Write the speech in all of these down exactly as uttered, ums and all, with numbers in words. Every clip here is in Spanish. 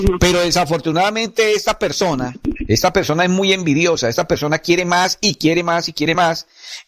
Pero desafortunadamente esta persona, esta persona es muy envidiosa, esta persona quiere más y quiere más y quiere más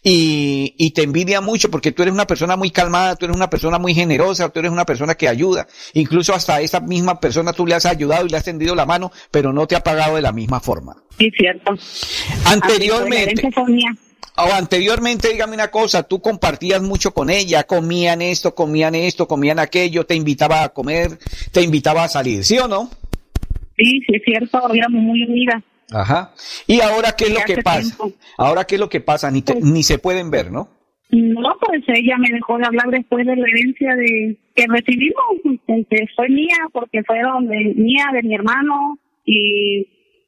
y, y te envidia mucho porque tú eres una persona muy calmada, tú eres una persona muy generosa, tú eres una persona que ayuda, incluso hasta a esa misma persona tú le has ayudado y le has tendido la mano, pero no te ha pagado de la misma forma. Sí, cierto. Anteriormente, o anteriormente, dígame una cosa, tú compartías mucho con ella, comían esto, comían esto, comían aquello, te invitaba a comer, te invitaba a salir, ¿sí o no? Sí, sí, es cierto, éramos muy unidas. Ajá. ¿Y ahora qué es lo que pasa? Tiempo. Ahora qué es lo que pasa, ni, te, pues, ni se pueden ver, ¿no? No, pues ella me dejó de hablar después de la herencia de que recibimos, que fue mía, porque fueron de mía, de mi hermano, y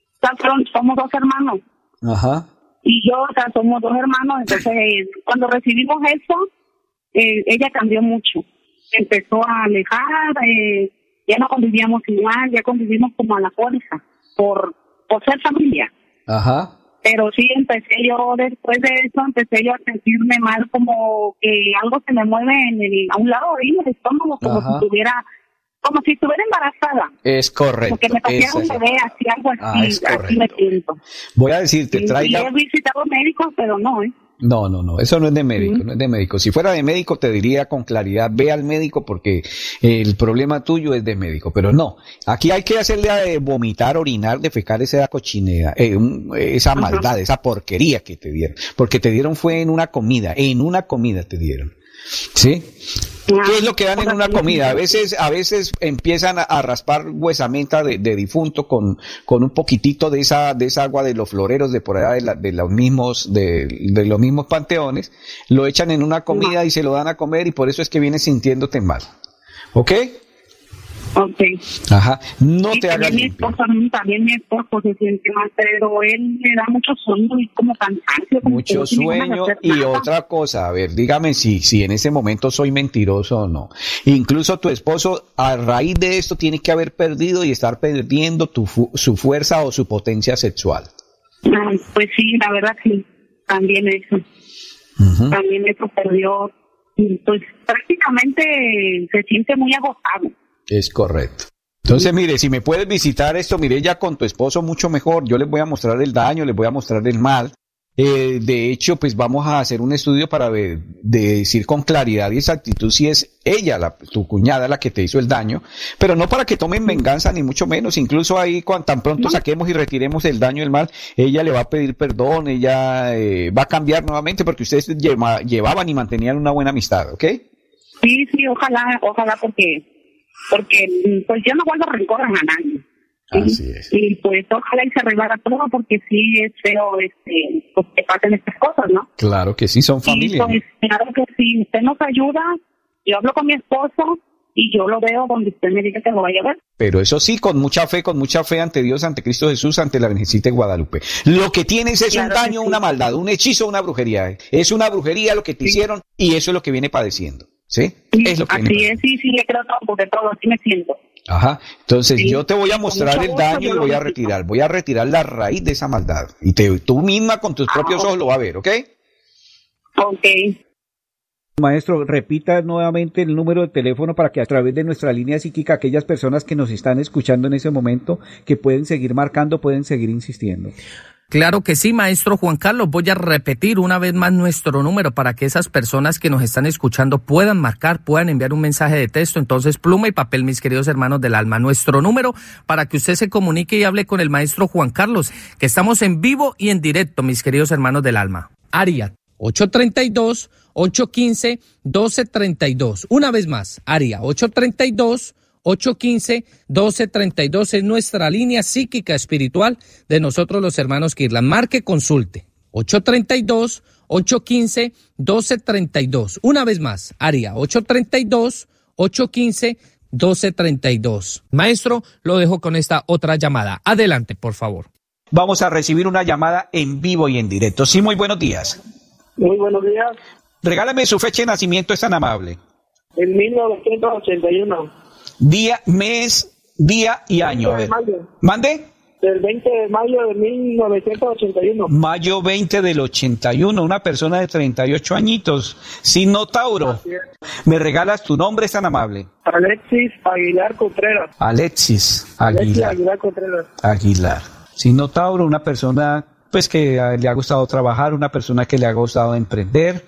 somos dos hermanos. Ajá. Y yo, o sea, somos dos hermanos, entonces cuando recibimos eso, eh, ella cambió mucho. Empezó a alejar, eh, ya no convivíamos igual, ya convivimos como a la fuerza, por, por ser familia. Ajá. Pero sí empecé yo, después de eso, empecé yo a sentirme mal, como que algo se me mueve en el, a un lado ahí en el estómago, como Ajá. si tuviera, como si estuviera embarazada. Es correcto. Porque me parecía un bebé, así algo así, ah, es así me siento. Voy a decirte, y, traiga... Y he visitado médicos, pero no, ¿eh? No, no, no, eso no es de médico, no es de médico. Si fuera de médico te diría con claridad, ve al médico porque el problema tuyo es de médico, pero no. Aquí hay que hacerle a vomitar, orinar, defecar esa cochinera, eh, esa maldad, Ajá. esa porquería que te dieron. Porque te dieron fue en una comida, en una comida te dieron. ¿Sí? ¿Qué es lo que dan en una comida? A veces, a veces empiezan a, a raspar huesamenta de, de difunto con, con un poquitito de esa, de esa agua de los floreros de por allá de, la, de los mismos, de, de los mismos panteones, lo echan en una comida y se lo dan a comer y por eso es que vienes sintiéndote mal. ¿Ok? Ok. Ajá. No sí, te hagas mi esposo, también mi esposo se siente mal, pero él me da mucho sueño y como cansancio. Como mucho sueño y nada. Otra cosa, a ver, dígame si, si en ese momento soy mentiroso o no. Incluso tu esposo, a raíz de esto, tiene que haber perdido y estar perdiendo tu, su fuerza o su potencia sexual. Ay, pues sí, la verdad sí, también eso. Uh-huh. También eso perdió. Pues prácticamente se siente muy agotado. Es correcto. Entonces, mire, si me puedes visitar esto, mire, ya con tu esposo mucho mejor. Yo les voy a mostrar el daño, les voy a mostrar el mal. Eh, de hecho, pues vamos a hacer un estudio para ver, de decir con claridad y exactitud si es ella, la, tu cuñada, la que te hizo el daño, pero no para que tomen venganza ni mucho menos. Incluso ahí, cuando tan pronto saquemos y retiremos el daño y el mal, ella le va a pedir perdón, ella eh, va a cambiar nuevamente porque ustedes lleva, llevaban y mantenían una buena amistad, ¿ok? Sí, sí, ojalá, ojalá porque... porque pues yo no guardo rencor a nadie. Así es. Y pues ojalá y se arreglara todo porque sí es feo este, pues, que pasen estas cosas, ¿no? Claro que sí, son familia. Pues, claro que sí, usted nos ayuda, yo hablo con mi esposo y yo lo veo donde usted me diga que lo vaya a ver. Pero eso sí, con mucha fe, con mucha fe ante Dios, ante Cristo Jesús, ante la Virgencita de Guadalupe. Lo que tienes es claro un daño, sí. una maldad, un hechizo, una brujería. Es una brujería lo que te sí. hicieron y eso es lo que viene padeciendo. ¿Sí? sí es lo que así es, sí, sí, le creo todo, de todo, así me siento. Ajá, entonces sí. yo te voy a mostrar el gusto, daño y voy a retirar, voy a retirar la raíz de esa maldad. Y te, tú misma con tus ah, propios ojos lo vas a ver, ¿ok? Ok. Maestro, repita nuevamente el número de teléfono para que a través de nuestra línea psíquica aquellas personas que nos están escuchando en ese momento, que pueden seguir marcando, pueden seguir insistiendo. Claro que sí, maestro Juan Carlos. Voy a repetir una vez más nuestro número para que esas personas que nos están escuchando puedan marcar, puedan enviar un mensaje de texto. Entonces, pluma y papel, mis queridos hermanos del alma. Nuestro número para que usted se comunique y hable con el maestro Juan Carlos, que estamos en vivo y en directo, mis queridos hermanos del alma. Área ocho tres dos, ocho uno cinco, uno dos tres dos. Una vez más, área ocho tres dos, ocho uno cinco, uno dos tres dos es nuestra línea psíquica espiritual de nosotros los hermanos Kirlan. Marque, consulte. ocho tres dos, ocho uno cinco, uno dos tres dos. Una vez más, área ocho tres dos, ocho uno cinco, uno dos tres dos. Maestro, lo dejo con esta otra llamada. Adelante, por favor. Vamos a recibir una llamada en vivo y en directo. Sí, muy buenos días. Muy buenos días. Regálame su fecha de nacimiento, es tan amable. En mil novecientos ochenta y uno. Día, mes, día y año. A ver. ¿Mande? del veinte de mayo de mil novecientos ochenta y uno. Mayo veinte del ochenta y uno, una persona de treinta y ocho añitos, signo Tauro. ¿Me regalas tu nombre, es tan amable? Alexis Aguilar Contreras. Alexis Aguilar. Alexis Aguilar Contreras. Aguilar. Signo Tauro, una persona pues que le ha gustado trabajar, una persona que le ha gustado emprender,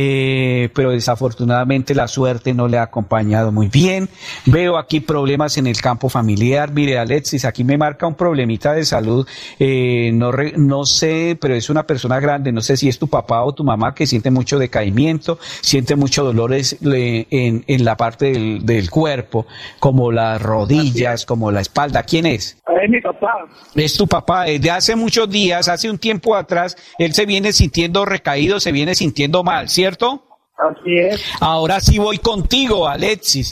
eh, pero desafortunadamente la suerte no le ha acompañado muy bien. Veo aquí problemas en el campo familiar. Mire, Alexis, aquí me marca un problemita de salud, eh, no, re, no sé, pero es una persona grande, no sé si es tu papá o tu mamá que siente mucho decaimiento, siente muchos dolores le, en, en la parte del, del cuerpo, como las rodillas, como la espalda. ¿Quién es? Es mi papá. Es tu papá. Desde hace muchos días, hace un tiempo atrás, él se viene sintiendo recaído, se viene sintiendo mal, ¿cierto? Así es. Ahora sí voy contigo, Alexis.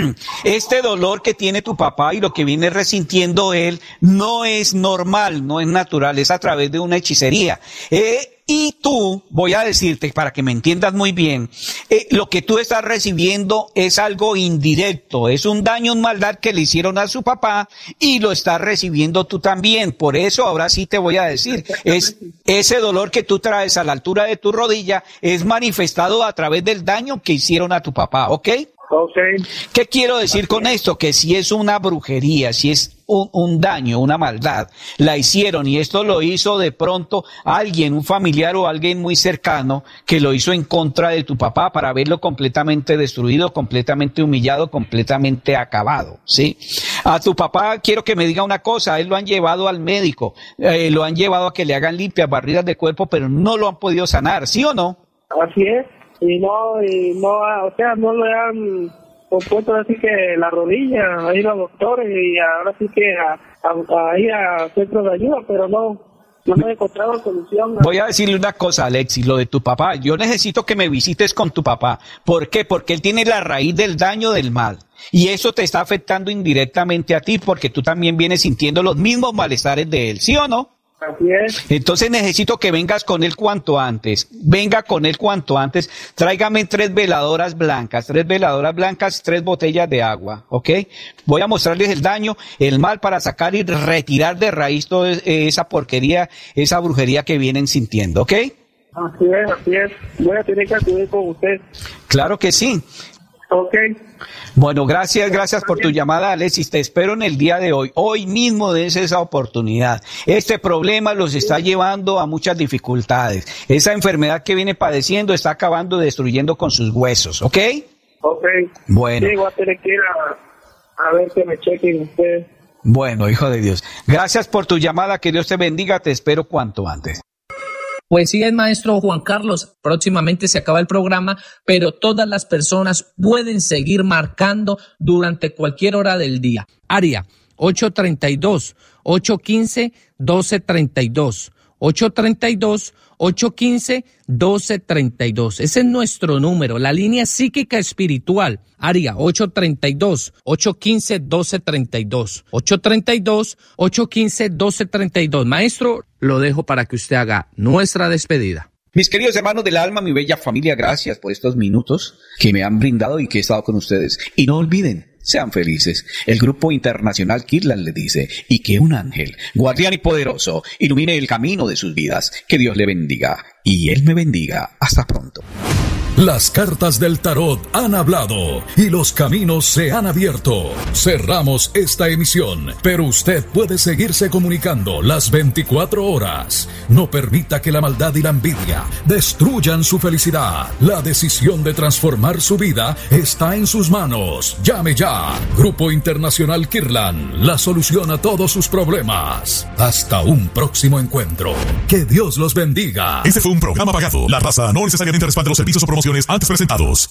Este dolor que tiene tu papá y lo que viene resintiendo él no es normal, no es natural, es a través de una hechicería. Eh, Y tú, voy a decirte, para que me entiendas muy bien, eh, lo que tú estás recibiendo es algo indirecto, es un daño, una maldad que le hicieron a su papá y lo estás recibiendo tú también. Por eso ahora sí te voy a decir, es ese dolor que tú traes a la altura de tu rodilla es manifestado a través del daño que hicieron a tu papá, ¿ok? Okay. ¿Qué quiero decir con esto? Que si es una brujería, si es un, un daño, una maldad, la hicieron y esto lo hizo de pronto alguien, un familiar o alguien muy cercano que lo hizo en contra de tu papá para verlo completamente destruido, completamente humillado, completamente acabado, ¿sí? A tu papá quiero que me diga una cosa, él lo han llevado al médico, eh, lo han llevado a que le hagan limpias, barridas de cuerpo, pero no lo han podido sanar, ¿sí o no? Así es. Y no, y no, o sea, no le han compuesto así que la rodilla, a ir a los doctores y ahora sí que a, a, a ir a centros de ayuda, pero no, no me he encontrado solución. Voy a decirle una cosa, Alexis, lo de tu papá, yo necesito que me visites con tu papá. ¿Por qué? Porque él tiene la raíz del daño del mal. Y eso te está afectando indirectamente a ti porque tú también vienes sintiendo los mismos malestares de él, ¿sí o no? Así es. Entonces necesito que vengas con él cuanto antes. Venga con él cuanto antes. Tráigame tres veladoras blancas, tres veladoras blancas, tres botellas de agua, ¿ok? Voy a mostrarles el daño, el mal para sacar y retirar de raíz toda esa porquería, esa brujería que vienen sintiendo, ¿ok? Así es, así es. Voy a tener que acudir con usted. Claro que sí. Ok. Bueno, gracias, gracias por tu llamada, Alexis. Te espero en el día de hoy. Hoy mismo des esa oportunidad. Este problema los está llevando a muchas dificultades. Esa enfermedad que viene padeciendo está acabando, destruyendo con sus huesos, ¿ok? Ok. Bueno. Sí, voy a tener que ir a, a ver que me chequen ustedes. Bueno, hijo de Dios. Gracias por tu llamada. Que Dios te bendiga. Te espero cuanto antes. Pues sí, es maestro Juan Carlos, próximamente se acaba el programa, pero todas las personas pueden seguir marcando durante cualquier hora del día. Área ocho treinta y dos, ocho quince, doce treinta y dos. ocho treinta y dos, ocho quince, doce treinta y dos. Ese es nuestro número, la línea psíquica espiritual. Área ocho treinta y dos, ocho quince, doce treinta y dos. ocho treinta y dos, ocho quince, doce treinta y dos. Maestro, lo dejo para que usted haga nuestra despedida. Mis queridos hermanos del alma, mi bella familia, gracias por estos minutos que me han brindado y que he estado con ustedes. Y no olviden, sean felices. El Grupo Internacional Kirlan le dice, y que un ángel, guardián y poderoso, ilumine el camino de sus vidas. Que Dios le bendiga y Él me bendiga. Hasta pronto. Las cartas del tarot han hablado y los caminos se han abierto. Cerramos esta emisión, pero usted puede seguirse comunicando las veinticuatro horas. No permita que la maldad y la envidia destruyan su felicidad. La decisión de transformar su vida está en sus manos. Llame ya. Grupo Internacional Kirlan, la solución a todos sus problemas. Hasta un próximo encuentro. Que Dios los bendiga. Este fue un programa pagado. La raza no necesariamente respalda los servicios o promociones antes presentados.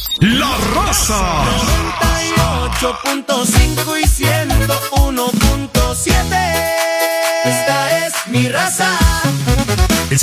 La raza noventa y ocho punto cinco y ciento uno punto siete. Esta es mi raza. El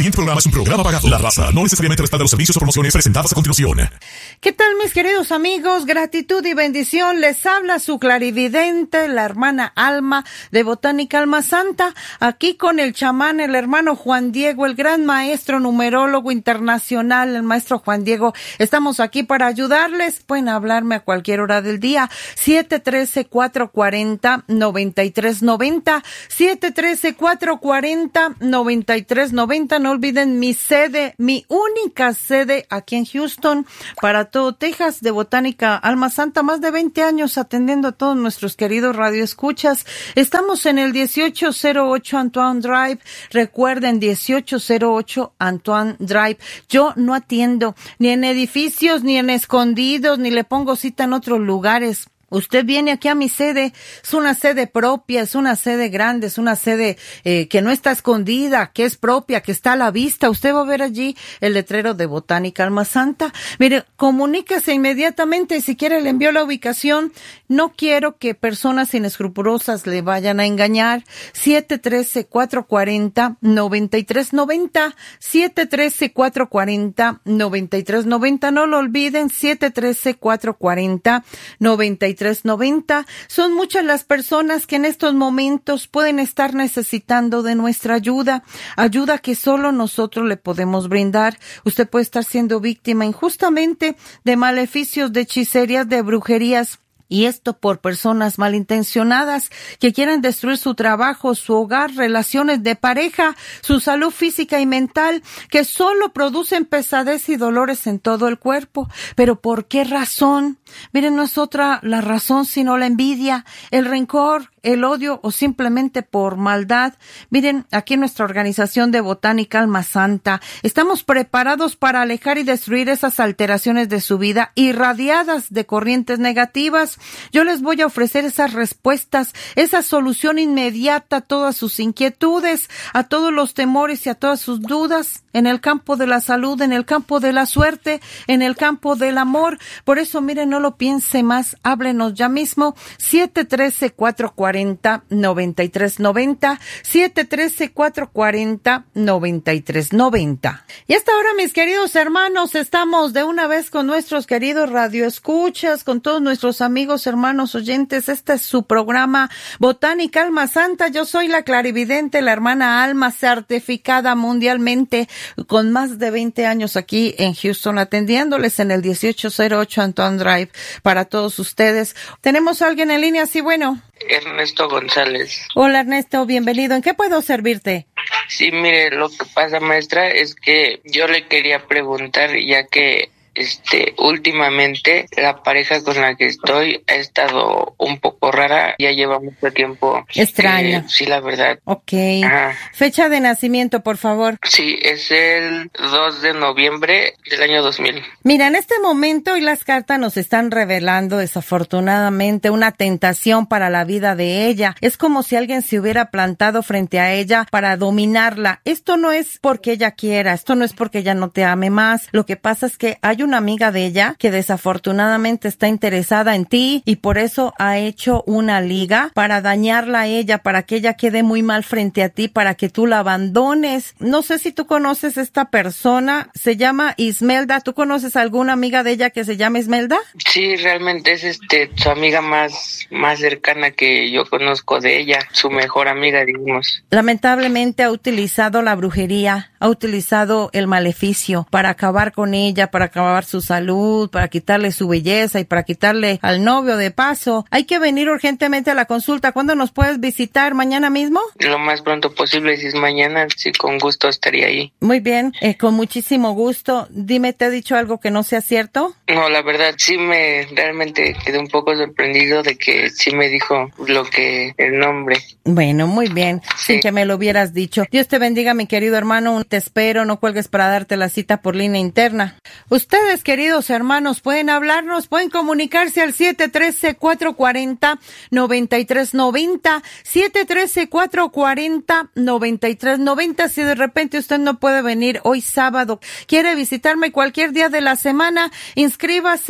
siguiente programa es un programa pagado. La Raza no necesariamente respalda los servicios o promociones presentadas a continuación. ¿Qué tal, mis queridos amigos? Gratitud y bendición. Les habla su clarividente, la hermana Alma de Botánica Alma Santa, aquí con el chamán, el hermano Juan Diego, el gran maestro numerólogo internacional, el maestro Juan Diego. Estamos aquí para ayudarles. Pueden hablarme a cualquier hora del día. siete uno tres, cuatro cuatro cero, nueve tres nueve cero. siete uno tres, cuatro cuatro cero, nueve tres nueve cero. No olviden mi sede, mi única sede aquí en Houston, para todo Texas, de Botánica Alma Santa. Más de veinte años atendiendo a todos nuestros queridos radioescuchas. Estamos en el dieciocho cero ocho Antoine Drive. Recuerden, dieciocho cero ocho Antoine Drive. Yo no atiendo ni en edificios, ni en escondidos, ni le pongo cita en otros lugares. Usted viene aquí a mi sede, es una sede propia, es una sede grande, es una sede eh, que no está escondida, que es propia, que está a la vista. Usted va a ver allí el letrero de Botánica Alma Santa. Mire, comuníquese inmediatamente, si quiere le envío la ubicación. No quiero que personas inescrupulosas le vayan a engañar. siete uno tres, cuatro cuatro cero, nueve tres nueve cero, siete uno tres, cuatro cuatro cero, nueve tres nueve cero. No lo olviden, siete uno tres, cuatro cuatro cero, nueve tres noventa. Son muchas las personas que en estos momentos pueden estar necesitando de nuestra ayuda, ayuda que solo nosotros le podemos brindar. Usted puede estar siendo víctima injustamente de maleficios, de hechicerías, de brujerías. Y esto por personas malintencionadas que quieren destruir su trabajo, su hogar, relaciones de pareja, su salud física y mental, que solo producen pesadez y dolores en todo el cuerpo. ¿Pero por qué razón? Miren, no es otra la razón sino la envidia, el rencor, el odio o simplemente por maldad. Miren, aquí en nuestra organización de Botánica Alma Santa estamos preparados para alejar y destruir esas alteraciones de su vida irradiadas de corrientes negativas. Yo les voy a ofrecer esas respuestas, esa solución inmediata a todas sus inquietudes, a todos los temores y a todas sus dudas en el campo de la salud, en el campo de la suerte, en el campo del amor. Por eso, miren, no lo piense más, háblenos ya mismo. siete uno tres, cuatro cuatro cero, nueve tres nueve cero, siete uno tres, cuatro cuatro cero, nueve tres nueve cero. Y hasta ahora, mis queridos hermanos, estamos de una vez con nuestros queridos radioescuchas, con todos nuestros amigos, hermanos oyentes. Este es su programa Botánica Alma Santa. Yo soy la clarividente, la hermana Alma, certificada mundialmente, con más de veinte años aquí en Houston, atendiéndoles en el dieciocho cero ocho Antoine Drive para todos ustedes. ¿Tenemos a alguien en línea? Sí, bueno. Ernesto González. Hola, Ernesto, bienvenido. ¿En qué puedo servirte? Sí, mire, lo que pasa, maestra, es que yo le quería preguntar, ya que Este, últimamente la pareja con la que estoy ha estado un poco rara, ya lleva mucho tiempo. Extraña. Eh, sí, la verdad. Ok. Ajá. Fecha de nacimiento, por favor. Sí, es el dos de noviembre del año dos mil. Mira, en este momento y las cartas nos están revelando desafortunadamente una tentación para la vida de ella. Es como si alguien se hubiera plantado frente a ella para dominarla. Esto no es porque ella quiera, esto no es porque ella no te ame más. Lo que pasa es que hay una amiga de ella que desafortunadamente está interesada en ti y por eso ha hecho una liga para dañarla a ella, para que ella quede muy mal frente a ti, para que tú la abandones. No sé si tú conoces a esta persona, se llama Ismelda. ¿Tú conoces a alguna amiga de ella que se llama Ismelda? Sí, realmente es este su amiga más, más cercana que yo conozco de ella, su mejor amiga, digamos. Lamentablemente ha utilizado la brujería, ha utilizado el maleficio para acabar con ella, para acabar su salud, para quitarle su belleza y para quitarle al novio de paso. Hay que venir urgentemente a la consulta. ¿Cuándo nos puedes visitar? ¿Mañana mismo? Lo más pronto posible, si es mañana, sí, con gusto estaría ahí. Muy bien, eh, con muchísimo gusto. Dime, ¿te he dicho algo que no sea cierto? No, la verdad, sí me, realmente quedé un poco sorprendido de que sí me dijo lo que, el nombre. Bueno, muy bien, sí. Sin que me lo hubieras dicho. Dios te bendiga, mi querido hermano, te espero, no cuelgues para darte la cita por línea interna. Ustedes, queridos hermanos, pueden hablarnos, pueden comunicarse al siete uno tres, cuatro cuatro cero, nueve tres nueve cero, siete uno tres, cuatro cuatro cero, nueve tres nueve cero. Si de repente usted no puede venir hoy sábado, quiere visitarme cualquier día de la semana, inscríbase.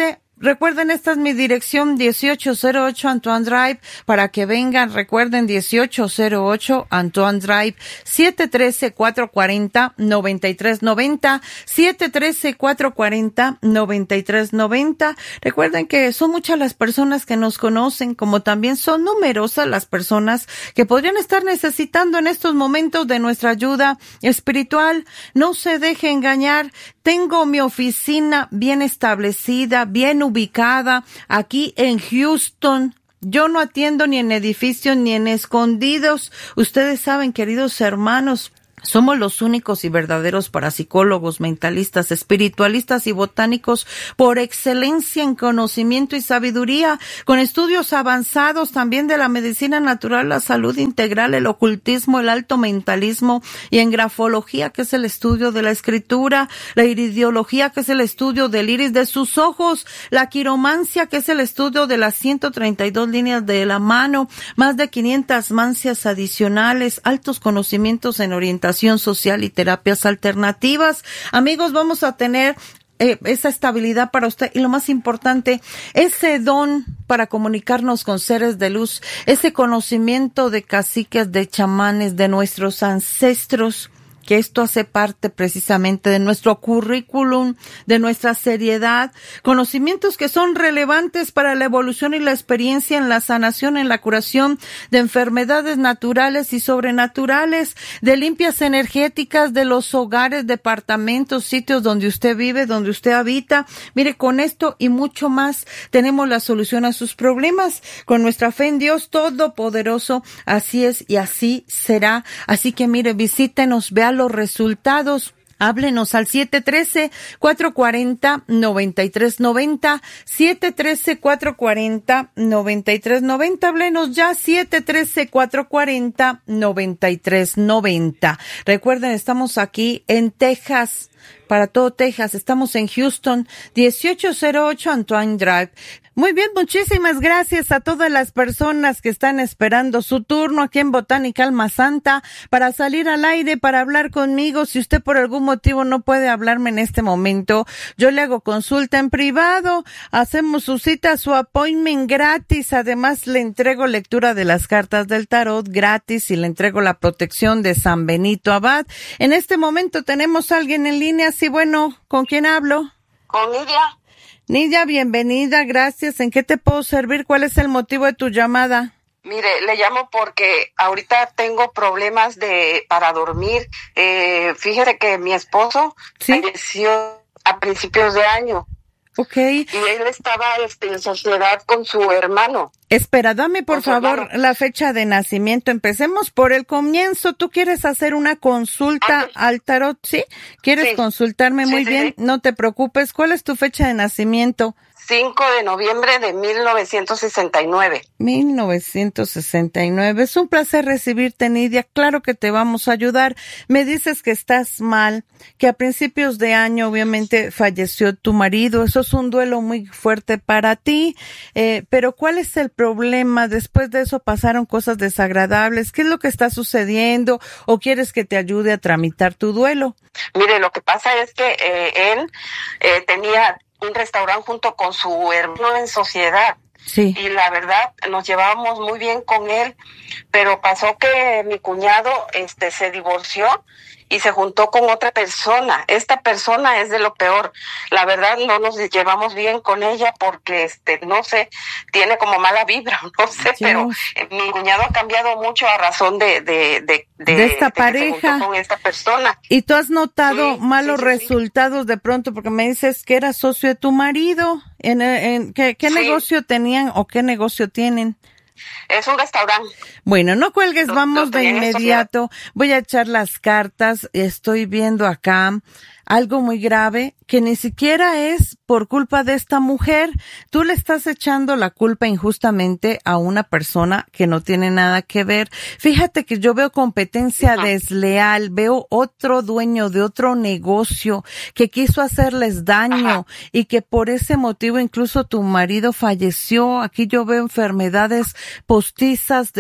Recuerden, esta es mi dirección, dieciocho cero ocho Antoine Drive, para que vengan. Recuerden, dieciocho cero ocho Antoine Drive, siete uno tres, cuatro cuatro cero, nueve tres nueve cero, siete uno tres, cuatro cuatro cero, nueve tres nueve cero. Recuerden que son muchas las personas que nos conocen, como también son numerosas las personas que podrían estar necesitando en estos momentos de nuestra ayuda espiritual. No se deje engañar. Tengo mi oficina bien establecida, bien ubicada aquí en Houston. Yo no atiendo ni en edificios ni en escondidos. Ustedes saben, queridos hermanos, somos los únicos y verdaderos parapsicólogos, mentalistas, espiritualistas y botánicos por excelencia en conocimiento y sabiduría, con estudios avanzados también de la medicina natural, la salud integral, el ocultismo, el alto mentalismo, y en grafología, que es el estudio de la escritura, la iridiología, que es el estudio del iris de sus ojos, la quiromancia, que es el estudio de las ciento treinta y dos líneas de la mano, más de quinientas mancias adicionales, altos conocimientos en orientación social y terapias alternativas. Amigos, vamos a tener eh, esa estabilidad para usted, y lo más importante, ese don para comunicarnos con seres de luz, ese conocimiento de caciques, de chamanes, de nuestros ancestros, que esto hace parte precisamente de nuestro currículum, de nuestra seriedad, conocimientos que son relevantes para la evolución y la experiencia en la sanación, en la curación de enfermedades naturales y sobrenaturales, de limpias energéticas de los hogares, departamentos, sitios donde usted vive, donde usted habita. Mire, con esto y mucho más tenemos la solución a sus problemas. Con nuestra fe en Dios Todopoderoso, así es y así será. Así que mire, visítenos, vea los resultados. Háblenos al siete uno tres, cuatro cuatro cero, nueve tres nueve cero, siete uno tres, cuatro cuatro cero, nueve tres nueve cero. Háblenos ya, siete uno tres, cuatro cuatro cero, nueve tres nueve cero. Recuerden, estamos aquí en Texas, para todo Texas. Estamos en Houston, dieciocho cero ocho Antoine Drive. Muy bien, muchísimas gracias a todas las personas que están esperando su turno aquí en Botánica Alma Santa para salir al aire, para hablar conmigo. Si usted por algún motivo no puede hablarme en este momento, yo le hago consulta en privado, hacemos su cita, su appointment gratis. Además, le entrego lectura de las cartas del tarot gratis y le entrego la protección de San Benito Abad. En este momento tenemos a alguien en línea. Sí, bueno, ¿con quién hablo? Con Nidia. Nidia, bienvenida, gracias. ¿En qué te puedo servir? ¿Cuál es el motivo de tu llamada? Mire, le llamo porque ahorita tengo problemas de para dormir. Eh, fíjese que mi esposo ¿Sí? falleció a principios de año. Okay. Y él estaba este, en sociedad con su hermano. Espera, dame por favor hermano. la fecha de nacimiento. Empecemos por el comienzo. ¿Tú quieres hacer una consulta Ah, al tarot? ¿Sí? ¿Quieres sí. consultarme? Sí, Muy sí, bien, sí. no te preocupes. ¿Cuál es tu fecha de nacimiento? cinco de noviembre de mil novecientos sesenta y nueve. mil novecientos sesenta y nueve. Es un placer recibirte, Nidia. Claro que te vamos a ayudar. Me dices que estás mal, que a principios de año obviamente falleció tu marido. Eso es un duelo muy fuerte para ti. Eh, pero ¿cuál es el problema? Después de eso pasaron cosas desagradables. ¿Qué es lo que está sucediendo? ¿O quieres que te ayude a tramitar tu duelo? Mire, lo que pasa es que eh, él eh, tenía un restaurante junto con su hermano en sociedad. Sí. Y la verdad, nos llevábamos muy bien con él, pero pasó que mi cuñado este se divorció y se juntó con otra persona. Esta persona es de lo peor. La verdad, no nos llevamos bien con ella porque, este, no sé, tiene como mala vibra, no sé, Dios. Pero eh, mi cuñado ha cambiado mucho a razón de de de, de, de esta de pareja. Que se juntó con esta persona. ¿Y tú has notado sí, malos sí, sí, resultados sí. de pronto? Porque me dices que era socio de tu marido. ¿En, en qué, qué sí. negocio tenían o qué negocio tienen? Es un restaurante. Bueno, no cuelgues, lo, vamos lo de inmediato. Voy a echar las cartas. Estoy viendo acá algo muy grave que ni siquiera es por culpa de esta mujer. Tú le estás echando la culpa injustamente a una persona que no tiene nada que ver. Fíjate que yo veo competencia uh-huh. desleal, veo otro dueño de otro negocio que quiso hacerles daño uh-huh. y que por ese motivo incluso tu marido falleció. Aquí yo veo enfermedades postizas,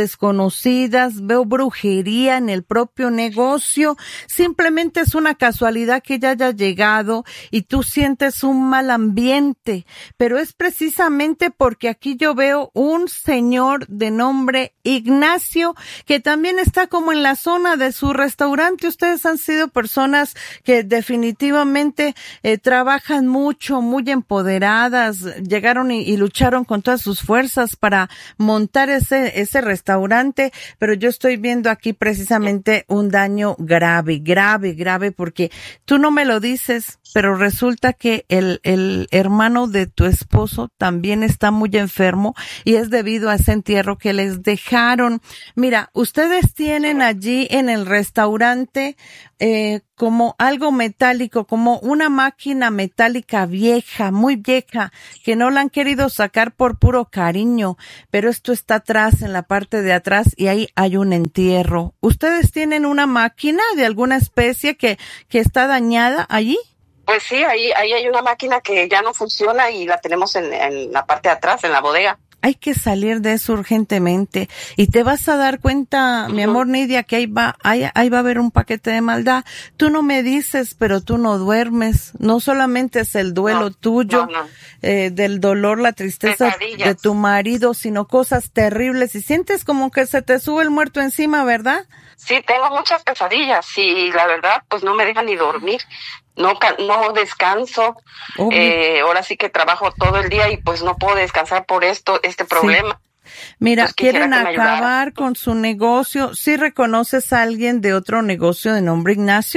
desconocidas, veo brujería en el propio negocio. Simplemente es una casualidad que ella haya llegado y tú sientes un mal ambiente, pero es precisamente porque aquí yo veo un señor de nombre Ignacio que también está como en la zona de su restaurante. Ustedes han sido personas que definitivamente eh, trabajan mucho, muy empoderadas, llegaron y, y lucharon con todas sus fuerzas para montar ese ese restaurante, pero yo estoy viendo aquí precisamente un daño grave, grave, grave, porque tú no me lo dices, pero resulta que el, el hermano de tu esposo también está muy enfermo y es debido a ese entierro que les dejaron. Mira, ustedes tienen allí en el restaurante eh, como algo metálico, como una máquina metálica vieja, muy vieja, que no la han querido sacar por puro cariño, pero esto está atrás, en la parte de atrás, y ahí hay un entierro. ¿Ustedes tienen una máquina de alguna especie que, que está dañada allí? Pues sí, ahí, ahí hay una máquina que ya no funciona y la tenemos en, en la parte de atrás, en la bodega. Hay que salir de eso urgentemente y te vas a dar cuenta, uh-huh. mi amor Nidia, que ahí va, ahí, ahí va a haber un paquete de maldad. Tú no me dices, pero tú no duermes. No solamente es el duelo no, tuyo, no, no. Eh, del dolor, la tristeza Pesadillas. de tu marido, sino cosas terribles y sientes como que se te sube el muerto encima, ¿verdad? Sí, tengo muchas pesadillas y la verdad, pues no me dejan ni dormir. No, no descanso, eh, ahora sí que trabajo todo el día y pues no puedo descansar por esto, este problema. Sí. Mira, pues quieren acabar con su negocio. ¿Sí reconoces a alguien de otro negocio de nombre Ignacio?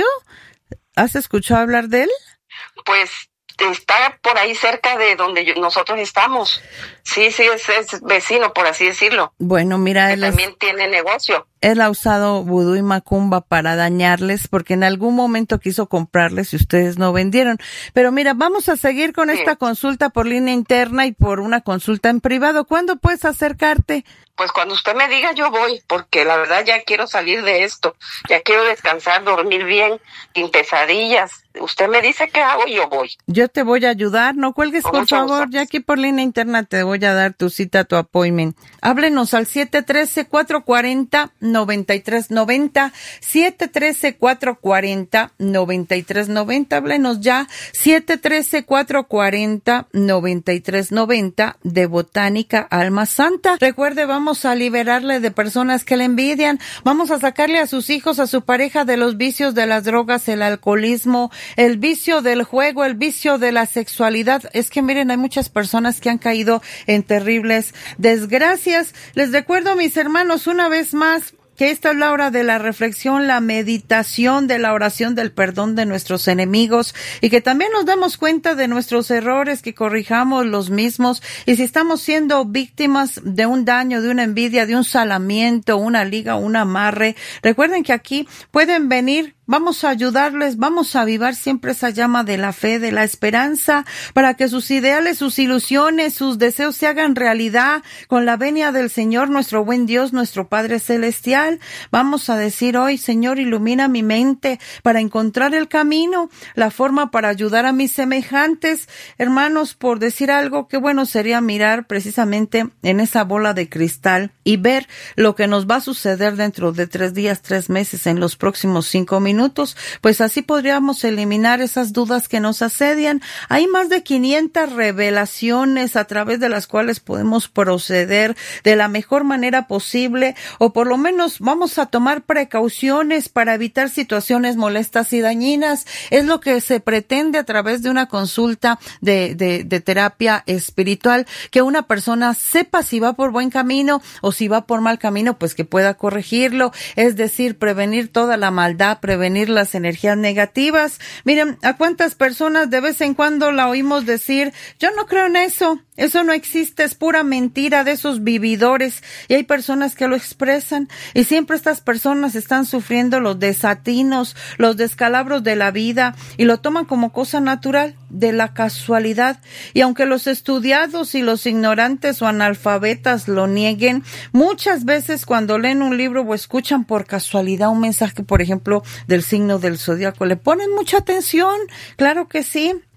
¿Has escuchado hablar de él? Pues está por ahí cerca de donde yo, nosotros estamos. Sí, sí, es, es vecino, por así decirlo. Bueno, mira, que él también es... tiene negocio. Él ha usado vudú y macumba para dañarles porque en algún momento quiso comprarles y ustedes no vendieron. Pero mira, vamos a seguir con sí. esta consulta por línea interna y por una consulta en privado. ¿Cuándo puedes acercarte? Pues cuando usted me diga yo voy, porque la verdad ya quiero salir de esto. Ya quiero descansar, dormir bien, sin pesadillas. Usted me dice qué hago y yo voy. Yo te voy a ayudar. No cuelgues, por favor. Gusto. Ya aquí por línea interna te voy a dar tu cita, tu appointment. Háblenos al siete uno tres, cuatro cuatro cero, nueve tres nueve cero, siete uno tres, cuatro cuatro cero, nueve tres nueve cero. Háblenos ya, siete uno tres, cuatro cuatro cero, nueve tres nueve cero de Botánica Alma Santa. Recuerde, vamos a liberarle de personas que le envidian. Vamos a sacarle a sus hijos, a su pareja de los vicios de las drogas, el alcoholismo, el vicio del juego, el vicio de la sexualidad. Es que miren, hay muchas personas que han caído en terribles desgracias. Les recuerdo, mis hermanos, una vez más, que esta es la hora de la reflexión, la meditación, de la oración del perdón de nuestros enemigos y que también nos damos cuenta de nuestros errores, que corrijamos los mismos y si estamos siendo víctimas de un daño, de una envidia, de un salamiento, una liga, un amarre, recuerden que aquí pueden venir. Vamos a ayudarles, vamos a avivar siempre esa llama de la fe, de la esperanza, para que sus ideales, sus ilusiones, sus deseos se hagan realidad con la venia del Señor, nuestro buen Dios, nuestro Padre Celestial. Vamos a decir hoy, Señor, ilumina mi mente para encontrar el camino, la forma para ayudar a mis semejantes. Hermanos, por decir algo, qué bueno sería mirar precisamente en esa bola de cristal y ver lo que nos va a suceder dentro de tres días, tres meses, en los próximos cinco minutos. Minutos, pues así podríamos eliminar esas dudas que nos asedian. Hay más de quinientas revelaciones a través de las cuales podemos proceder de la mejor manera posible, o por lo menos vamos a tomar precauciones para evitar situaciones molestas y dañinas. Es lo que se pretende a través de una consulta de, de, de terapia espiritual, que una persona sepa si va por buen camino o si va por mal camino, pues que pueda corregirlo, es decir, prevenir toda la maldad, prevenir venir las energías negativas. Miren, ¿a cuántas personas de vez en cuando la oímos decir, yo no creo en eso, eso no existe, es pura mentira de esos vividores? Y hay personas que lo expresan y siempre estas personas están sufriendo los desatinos, los descalabros de la vida y lo toman como cosa natural, de la casualidad. Y aunque los estudiados y los ignorantes o analfabetas lo nieguen, muchas veces cuando leen un libro o escuchan por casualidad un mensaje, por ejemplo, del signo del zodiaco, le ponen mucha atención. Claro que sí.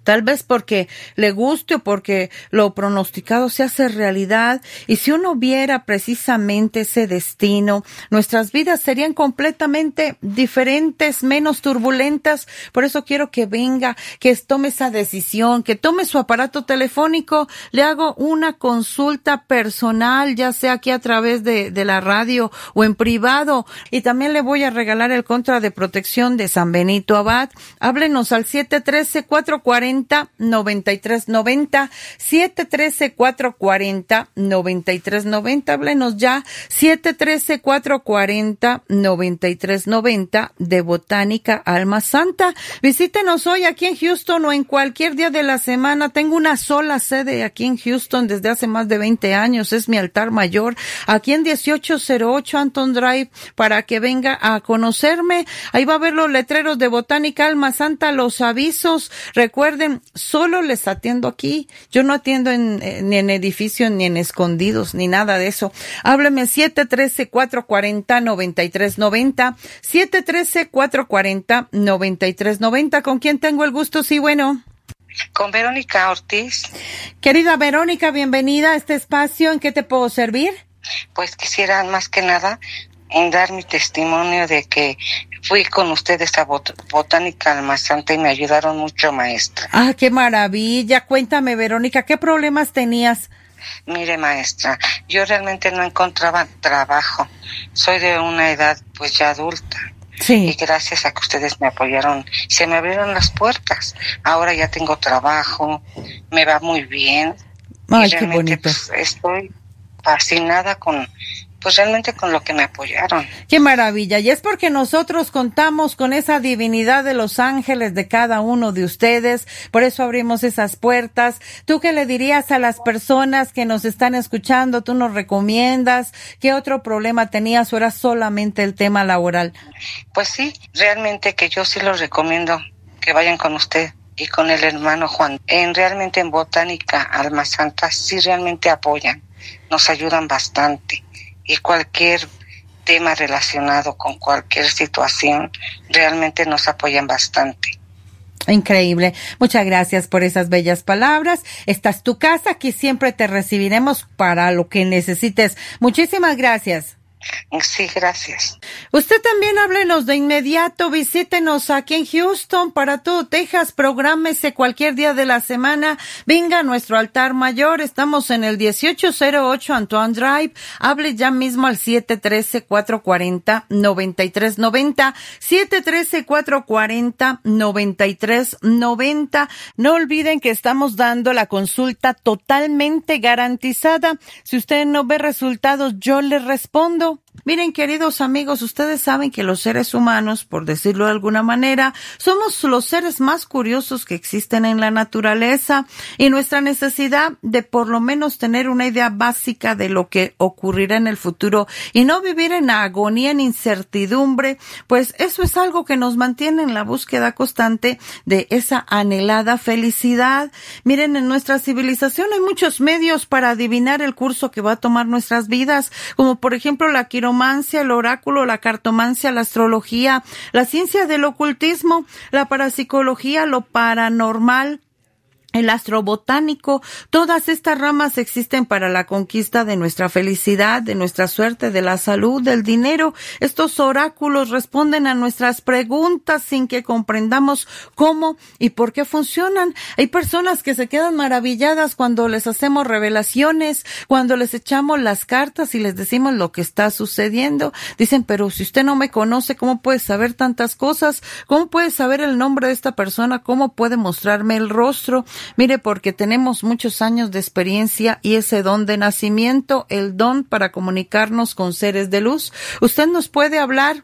tal vez porque le guste o porque lo pronosticado se hace realidad. Y si uno viera precisamente ese destino, nuestras vidas serían completamente diferentes, menos turbulentas. Por eso quiero que venga, que tome esa decisión, que tome su aparato telefónico. Le hago una consulta personal, ya sea aquí a través de, de la radio o en privado. Y también le voy a regalar el contra de protección de San Benito Abad. Háblenos al siete uno tres, cuatro cuatro cero, nueve tres nueve cero, siete uno tres, cuatro cuatro cero, nueve tres nueve cero. Háblenos ya, siete uno tres, cuatro cuatro cero, nueve tres nueve cero de Botánica Alma Santa. Visítenos hoy aquí en Houston o en cualquier día de la semana. Tengo una sola sede aquí en Houston desde hace más de veinte años. Es mi altar mayor aquí en dieciocho cero ocho Anton Drive, para que venga a conocerme. Ahí va a ver los letreros de Botánica Alma Santa, los avisos. Recuerden, solo les atiendo aquí. Yo no atiendo en, eh, ni en edificios, ni en escondidos, ni nada de eso. Hábleme siete uno tres, cuatro cuatro cero, nueve tres nueve cero, siete uno tres, cuatro cuatro cero, nueve tres nueve cero. ¿Con quién tengo el gusto? Sí, bueno. Con Verónica Ortiz. Querida Verónica, bienvenida a este espacio. ¿En qué te puedo servir? Pues quisiera más que nada dar mi testimonio de que fui con ustedes a Bot- Botánica Alma Santa y me ayudaron mucho, maestra. Ah, qué maravilla. Cuéntame, Verónica, ¿qué problemas tenías? Mire, maestra, yo realmente no encontraba trabajo. Soy de una edad pues ya adulta. Sí. Y gracias a que ustedes me apoyaron, se me abrieron las puertas. Ahora ya tengo trabajo, me va muy bien. Ay, y qué realmente, bonito. Pues, estoy fascinada con, pues realmente con lo que me apoyaron. Qué maravilla. Y es porque nosotros contamos con esa divinidad de los ángeles de cada uno de ustedes. Por eso abrimos esas puertas. ¿Tú qué le dirías a las personas que nos están escuchando? ¿Tú nos recomiendas? ¿Qué otro problema tenías o era solamente el tema laboral? Pues sí, realmente que yo sí los recomiendo que vayan con usted y con el hermano Juan. En realmente en Botánica Alma Santa sí realmente apoyan, nos ayudan bastante. Y cualquier tema relacionado con cualquier situación, realmente nos apoyan bastante. Increíble. Muchas gracias por esas bellas palabras. Esta es tu casa, aquí siempre te recibiremos para lo que necesites. Muchísimas gracias. Sí, gracias. Usted también háblenos de inmediato, visítenos aquí en Houston, para todo Texas, prográmese cualquier día de la semana, venga a nuestro altar mayor, estamos en el dieciocho cero ocho Antoine Drive, hable ya mismo al siete uno tres, cuatro cuatro cero, nueve tres nueve cero, siete uno tres, cuatro cuatro cero, nueve tres nueve cero. No olviden que estamos dando la consulta totalmente garantizada. Si usted no ve resultados, yo le respondo. Miren, queridos amigos, ustedes saben que los seres humanos, por decirlo de alguna manera, somos los seres más curiosos que existen en la naturaleza, y nuestra necesidad de por lo menos tener una idea básica de lo que ocurrirá en el futuro y no vivir en agonía, en incertidumbre, pues eso es algo que nos mantiene en la búsqueda constante de esa anhelada felicidad. Miren, en nuestra civilización hay muchos medios para adivinar el curso que va a tomar nuestras vidas, como por ejemplo la quiromancia, el oráculo, la cartomancia, la astrología, la ciencia del ocultismo, la parapsicología, lo paranormal, el astrobotánico. Todas estas ramas existen para la conquista de nuestra felicidad, de nuestra suerte, de la salud, del dinero. Estos oráculos responden a nuestras preguntas sin que comprendamos cómo y por qué funcionan. Hay personas que se quedan maravilladas cuando les hacemos revelaciones, cuando les echamos las cartas y les decimos lo que está sucediendo. Dicen, pero si usted no me conoce, ¿cómo puede saber tantas cosas? ¿Cómo puede saber el nombre de esta persona? ¿Cómo puede mostrarme el rostro? Mire, porque tenemos muchos años de experiencia y ese don de nacimiento, el don para comunicarnos con seres de luz. Usted nos puede hablar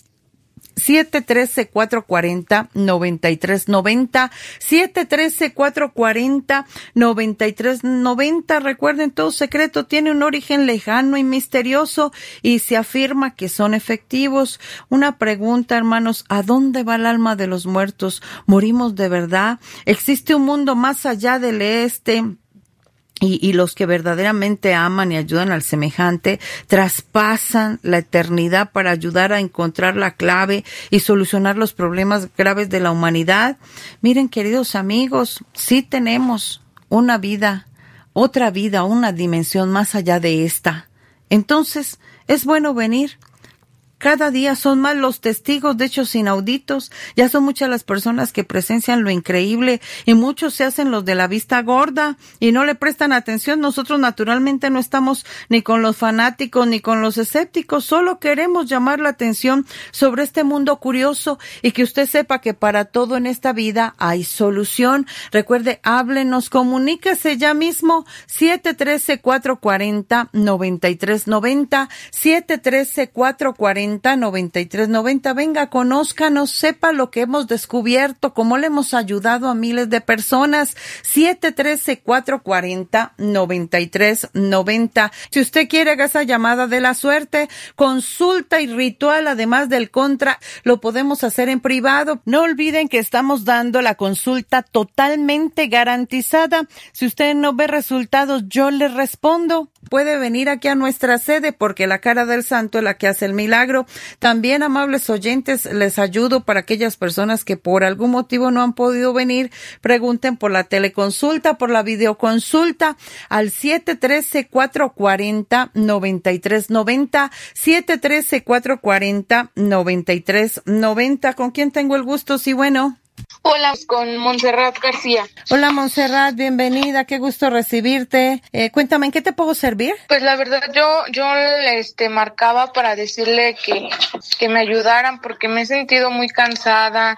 siete uno tres, cuatro cuatro cero, nueve tres nueve cero, siete uno tres, cuatro cuatro cero, nueve tres nueve cero. Recuerden, todo secreto tiene un origen lejano y misterioso y se afirma que son efectivos. Una pregunta, hermanos, ¿a dónde va el alma de los muertos? ¿Morimos de verdad? ¿Existe un mundo más allá del este? Y, y los que verdaderamente aman y ayudan al semejante traspasan la eternidad para ayudar a encontrar la clave y solucionar los problemas graves de la humanidad. Miren, queridos amigos, sí tenemos una vida, otra vida, una dimensión más allá de esta. Entonces, es bueno venir. Cada día son más los testigos de hechos inauditos. Ya son muchas las personas que presencian lo increíble y muchos se hacen los de la vista gorda y no le prestan atención. Nosotros naturalmente no estamos ni con los fanáticos ni con los escépticos. Solo queremos llamar la atención sobre este mundo curioso y que usted sepa que para todo en esta vida hay solución. Recuerde, háblenos, comuníquese ya mismo. siete uno tres, cuatro cuatro cero, nueve tres nueve cero, siete uno tres, cuatro cuatro cero, noventa y tres noventa. Venga, conózcanos, sepa lo que hemos descubierto, cómo le hemos ayudado a miles de personas. siete uno tres, cuatro cuatro cero, nueve tres nueve cero. Si usted quiere haga esa llamada de la suerte, consulta y ritual, además del contra, lo podemos hacer en privado. No olviden que estamos dando la consulta totalmente garantizada. Si usted no ve resultados, yo le respondo. Puede venir aquí a nuestra sede porque la cara del santo es la que hace el milagro. También, amables oyentes, les ayudo para aquellas personas que por algún motivo no han podido venir. Pregunten por la teleconsulta, por la videoconsulta al siete uno tres, cuatro cuatro cero, nueve tres nueve cero, siete uno tres, cuatro cuatro cero, nueve tres nueve cero. ¿Con quién tengo el gusto? Sí, bueno. Hola, con Montserrat García. Hola, Montserrat, bienvenida, qué gusto recibirte. Eh, cuéntame, ¿en qué te puedo servir? Pues la verdad, yo yo este marcaba para decirle que, que me ayudaran porque me he sentido muy cansada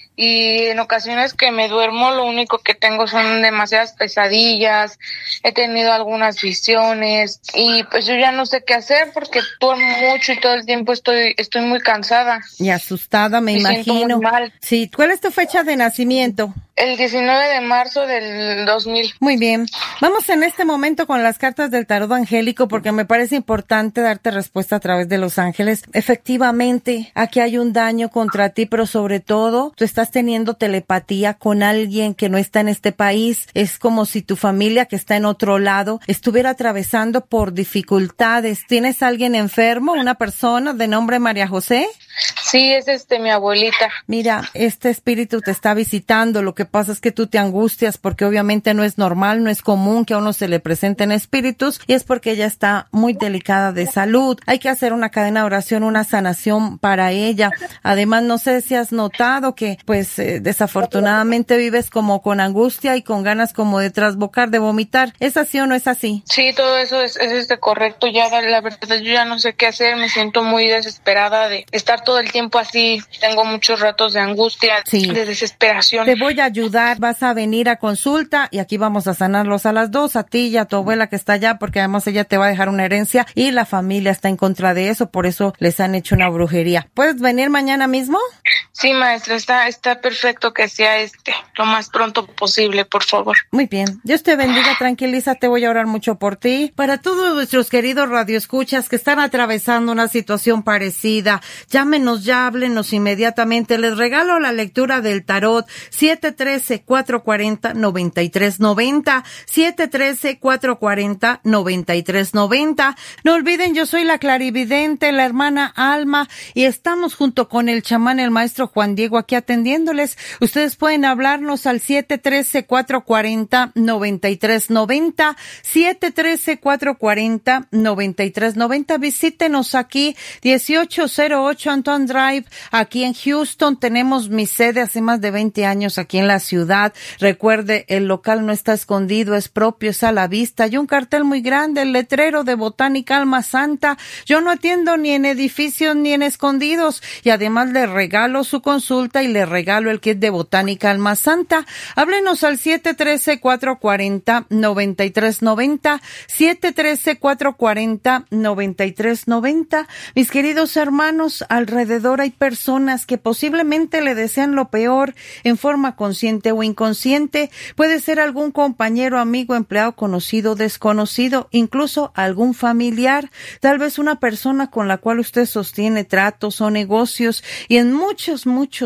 y en ocasiones que me duermo lo único que tengo son demasiadas pesadillas, he tenido algunas visiones y pues yo ya no sé qué hacer porque duermo mucho y todo el tiempo estoy estoy muy cansada. Y asustada, me, me imagino. Mal. Sí, ¿cuál es tu fecha de nacimiento? El diecinueve de marzo del dos mil. Muy bien. Vamos en este momento con las cartas del tarot angélico porque me parece importante darte respuesta a través de los ángeles. Efectivamente, aquí hay un daño contra ti, pero sobre todo, tú estás teniendo telepatía con alguien que no está en este país. Es como si tu familia que está en otro lado estuviera atravesando por dificultades. ¿Tienes alguien enfermo? ¿Una persona de nombre María José? Sí, es este mi abuelita. Mira, este espíritu te está visitando. Lo que pasa es que tú te angustias porque obviamente no es normal, no es común que a uno se le presenten espíritus y es porque ella está muy delicada de salud. Hay que hacer una cadena de oración, una sanación para ella. Además, no sé si has notado que pues eh, desafortunadamente vives como con angustia y con ganas como de trasbocar, de vomitar. ¿Es así o no es así? Sí, todo eso es, es este correcto. Ya la verdad yo ya no sé qué hacer, me siento muy desesperada de estar todo el tiempo así. Tengo muchos ratos de angustia, sí, de desesperación. Te voy a ayudar, vas a venir a consulta y aquí vamos a sanarlos a las dos, a ti y a tu abuela que está allá, porque además ella te va a dejar una herencia y la familia está en contra de eso, por eso les han hecho una brujería. ¿Puedes venir mañana mismo? Sí, maestra, está, está perfecto que sea este, lo más pronto posible, por favor. Muy bien, Dios te bendiga, tranquilízate, voy a orar mucho por ti. Para todos nuestros queridos radioescuchas que están atravesando una situación parecida, llámenos ya, háblenos inmediatamente, les regalo la lectura del tarot, siete uno tres, cuatro cuatro cero, nueve tres nueve cero, siete uno tres, cuatro cuatro cero, nueve tres nueve cero. No olviden, yo soy la clarividente, la hermana Alma, y estamos junto con el chamán, el maestro Juan Diego, aquí atendiéndoles. Ustedes pueden hablarnos al siete uno tres, cuatro cuatro cero, nueve tres nueve cero, siete uno tres, cuatro cuatro cero, nueve tres nueve cero. Visítenos aquí, dieciocho cero ocho Anton Drive, aquí en Houston. Tenemos mi sede hace más de veinte años aquí en la ciudad. Recuerde, el local no está escondido, es propio, es a la vista. Hay un cartel muy grande, el letrero de Botánica Alma Santa. Yo no atiendo ni en edificios ni en escondidos y además le regalo su consulta y le regalo el kit de Botánica Alma Santa. Háblenos al siete uno tres, cuatro cuatro cero, nueve tres nueve cero, siete uno tres, cuatro cuatro cero, nueve tres nueve cero. Mis queridos hermanos, alrededor hay personas que posiblemente le desean lo peor en forma consciente o inconsciente. Puede ser algún compañero, amigo, empleado, conocido, desconocido, incluso algún familiar, tal vez una persona con la cual usted sostiene tratos o negocios y en muchos, muchos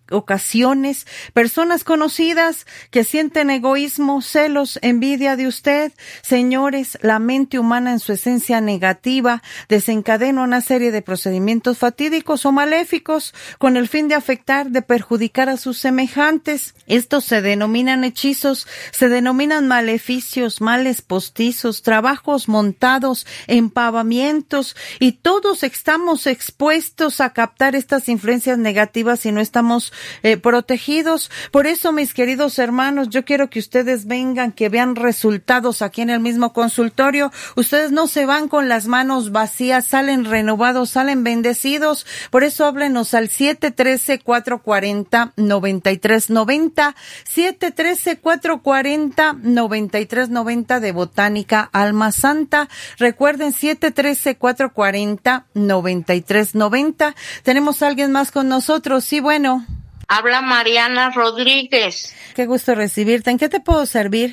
ocasiones, personas conocidas que sienten egoísmo, celos, envidia de usted. Señores, la mente humana en su esencia negativa desencadena una serie de procedimientos fatídicos o maléficos con el fin de afectar, de perjudicar a sus semejantes. Estos se denominan hechizos, se denominan maleficios, males postizos, trabajos montados, empavamientos, y todos estamos expuestos a captar estas influencias negativas si no estamos eh, protegidos. Por eso, mis queridos hermanos, yo quiero que ustedes vengan, que vean resultados aquí en el mismo consultorio. Ustedes no se van con las manos vacías, salen renovados, salen bendecidos. Por eso háblenos al siete uno tres, cuatro cuatro cero, nueve tres nueve cero, siete uno tres, cuatro cuatro cero, nueve tres nueve cero de Botánica Alma Santa. Recuerden, siete uno tres, cuatro cuatro cero, nueve tres nueve cero. Tenemos a alguien más con nosotros. Sí, bueno. Habla Mariana Rodríguez. Qué gusto recibirte. ¿En qué te puedo servir?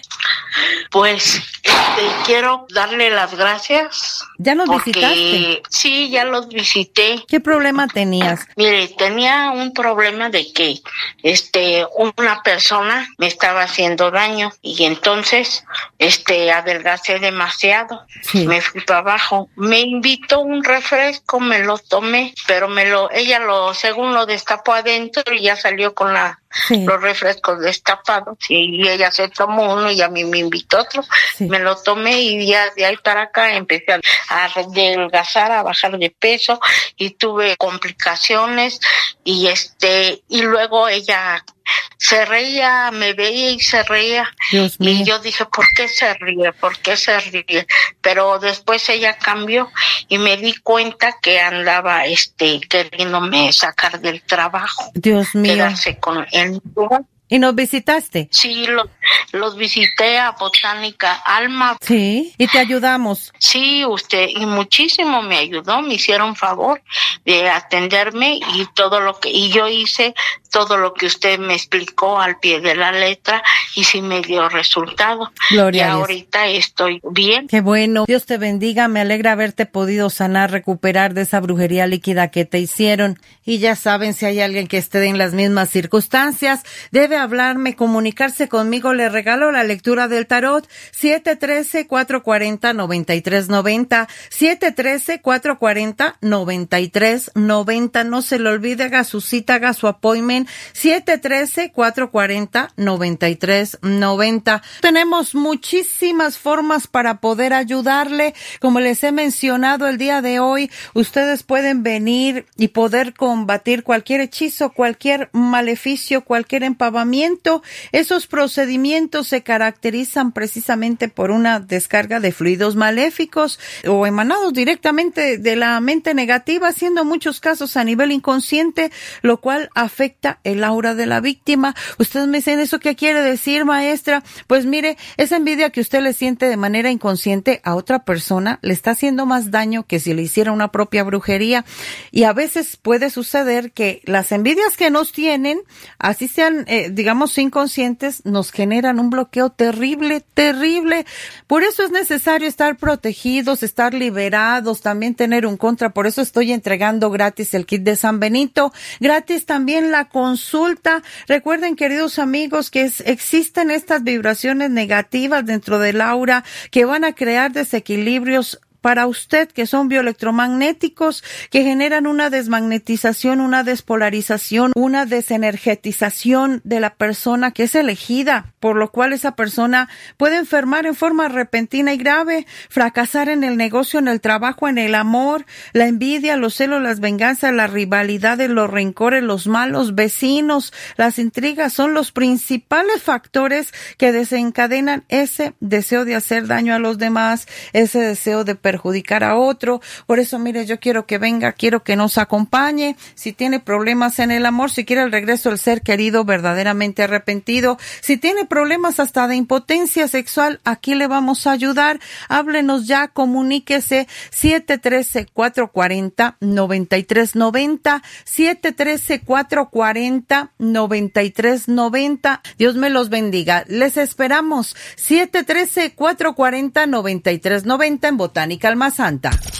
Pues este, quiero darle las gracias. ¿Ya nos porque, visitaste? Sí, ya los visité. ¿Qué problema tenías? Mire, tenía un problema de que este una persona me estaba haciendo daño y entonces este adelgacé demasiado. Sí. Me fui para abajo. Me invitó un refresco, me lo tomé, pero me lo ella lo según lo destapó adentro y ya salió con la sí. los refrescos destapados. Y ella se tomó uno y a mí me invitó otro. Sí. Me lo tomé y ya de ahí para acá empecé a adelgazar, a bajar de peso y tuve complicaciones y este y luego ella se reía, me veía y se reía. Dios mío. Y yo dije, ¿por qué se ríe? ¿Por qué se ríe? Pero después ella cambió y me di cuenta que andaba este queriéndome sacar del trabajo. Dios mío. Quedarse con él. ¿Y nos visitaste? Sí, lo, los visité a Botánica Alma. Sí, y te ayudamos. Sí, usted, y muchísimo me ayudó, me hicieron favor de atenderme y todo lo que, y yo hice todo lo que usted me explicó al pie de la letra y sí me dio resultado. Gloria y a Dios. Ahorita estoy bien. Qué bueno. Dios te bendiga. Me alegra haberte podido sanar, recuperar de esa brujería líquida que te hicieron. Y ya saben, si hay alguien que esté en las mismas circunstancias, debe hablarme, comunicarse conmigo. Le regalo la lectura del tarot. siete uno tres, cuatro cuatro cero, nueve tres nueve cero. siete uno tres, cuatro cuatro cero, nueve tres nueve cero. No se le olvide, haga su cita, haga su appointment. siete uno tres, cuatro cuatro cero, nueve tres nueve cero. Tenemos muchísimas formas para poder ayudarle. Como les he mencionado el día de hoy, ustedes pueden venir y poder combatir cualquier hechizo, cualquier maleficio, cualquier empavamiento. Esos procedimientos se caracterizan precisamente por una descarga de fluidos maléficos o emanados directamente de la mente negativa, siendo muchos casos a nivel inconsciente, lo cual afecta el aura de la víctima. Ustedes me dicen, ¿eso qué quiere decir, maestra? Pues mire, esa envidia que usted le siente de manera inconsciente a otra persona le está haciendo más daño que si le hiciera una propia brujería. Y a veces puede suceder que las envidias que nos tienen, así sean, eh, digamos, inconscientes, nos generan un bloqueo terrible, terrible. Por eso es necesario estar protegidos, estar liberados, también tener un contra. Por eso estoy entregando gratis el kit de San Benito, gratis también la consulta. Recuerden, queridos amigos, que es, existen estas vibraciones negativas dentro del aura que van a crear desequilibrios para usted, que son bioelectromagnéticos, que generan una desmagnetización, una despolarización, una desenergetización de la persona que es elegida, por lo cual esa persona puede enfermar en forma repentina y grave, fracasar en el negocio, en el trabajo, en el amor, la envidia, los celos, las venganzas, las rivalidades, los rencores, los malos vecinos, las intrigas son los principales factores que desencadenan ese deseo de hacer daño a los demás, ese deseo de perjudicar a otro. Por eso, mire, yo quiero que venga, quiero que nos acompañe. Si tiene problemas en el amor, si quiere el regreso del ser querido verdaderamente arrepentido, si tiene problemas hasta de impotencia sexual, aquí le vamos a ayudar. Háblenos ya, comuníquese siete uno tres, cuatro cuatro cero, nueve tres nueve cero, siete uno tres, cuatro cuatro cero, nueve tres nueve cero. Dios me los bendiga. Les esperamos siete uno tres, cuatro cuatro cero, nueve tres nueve cero en Botánica Alma Santa.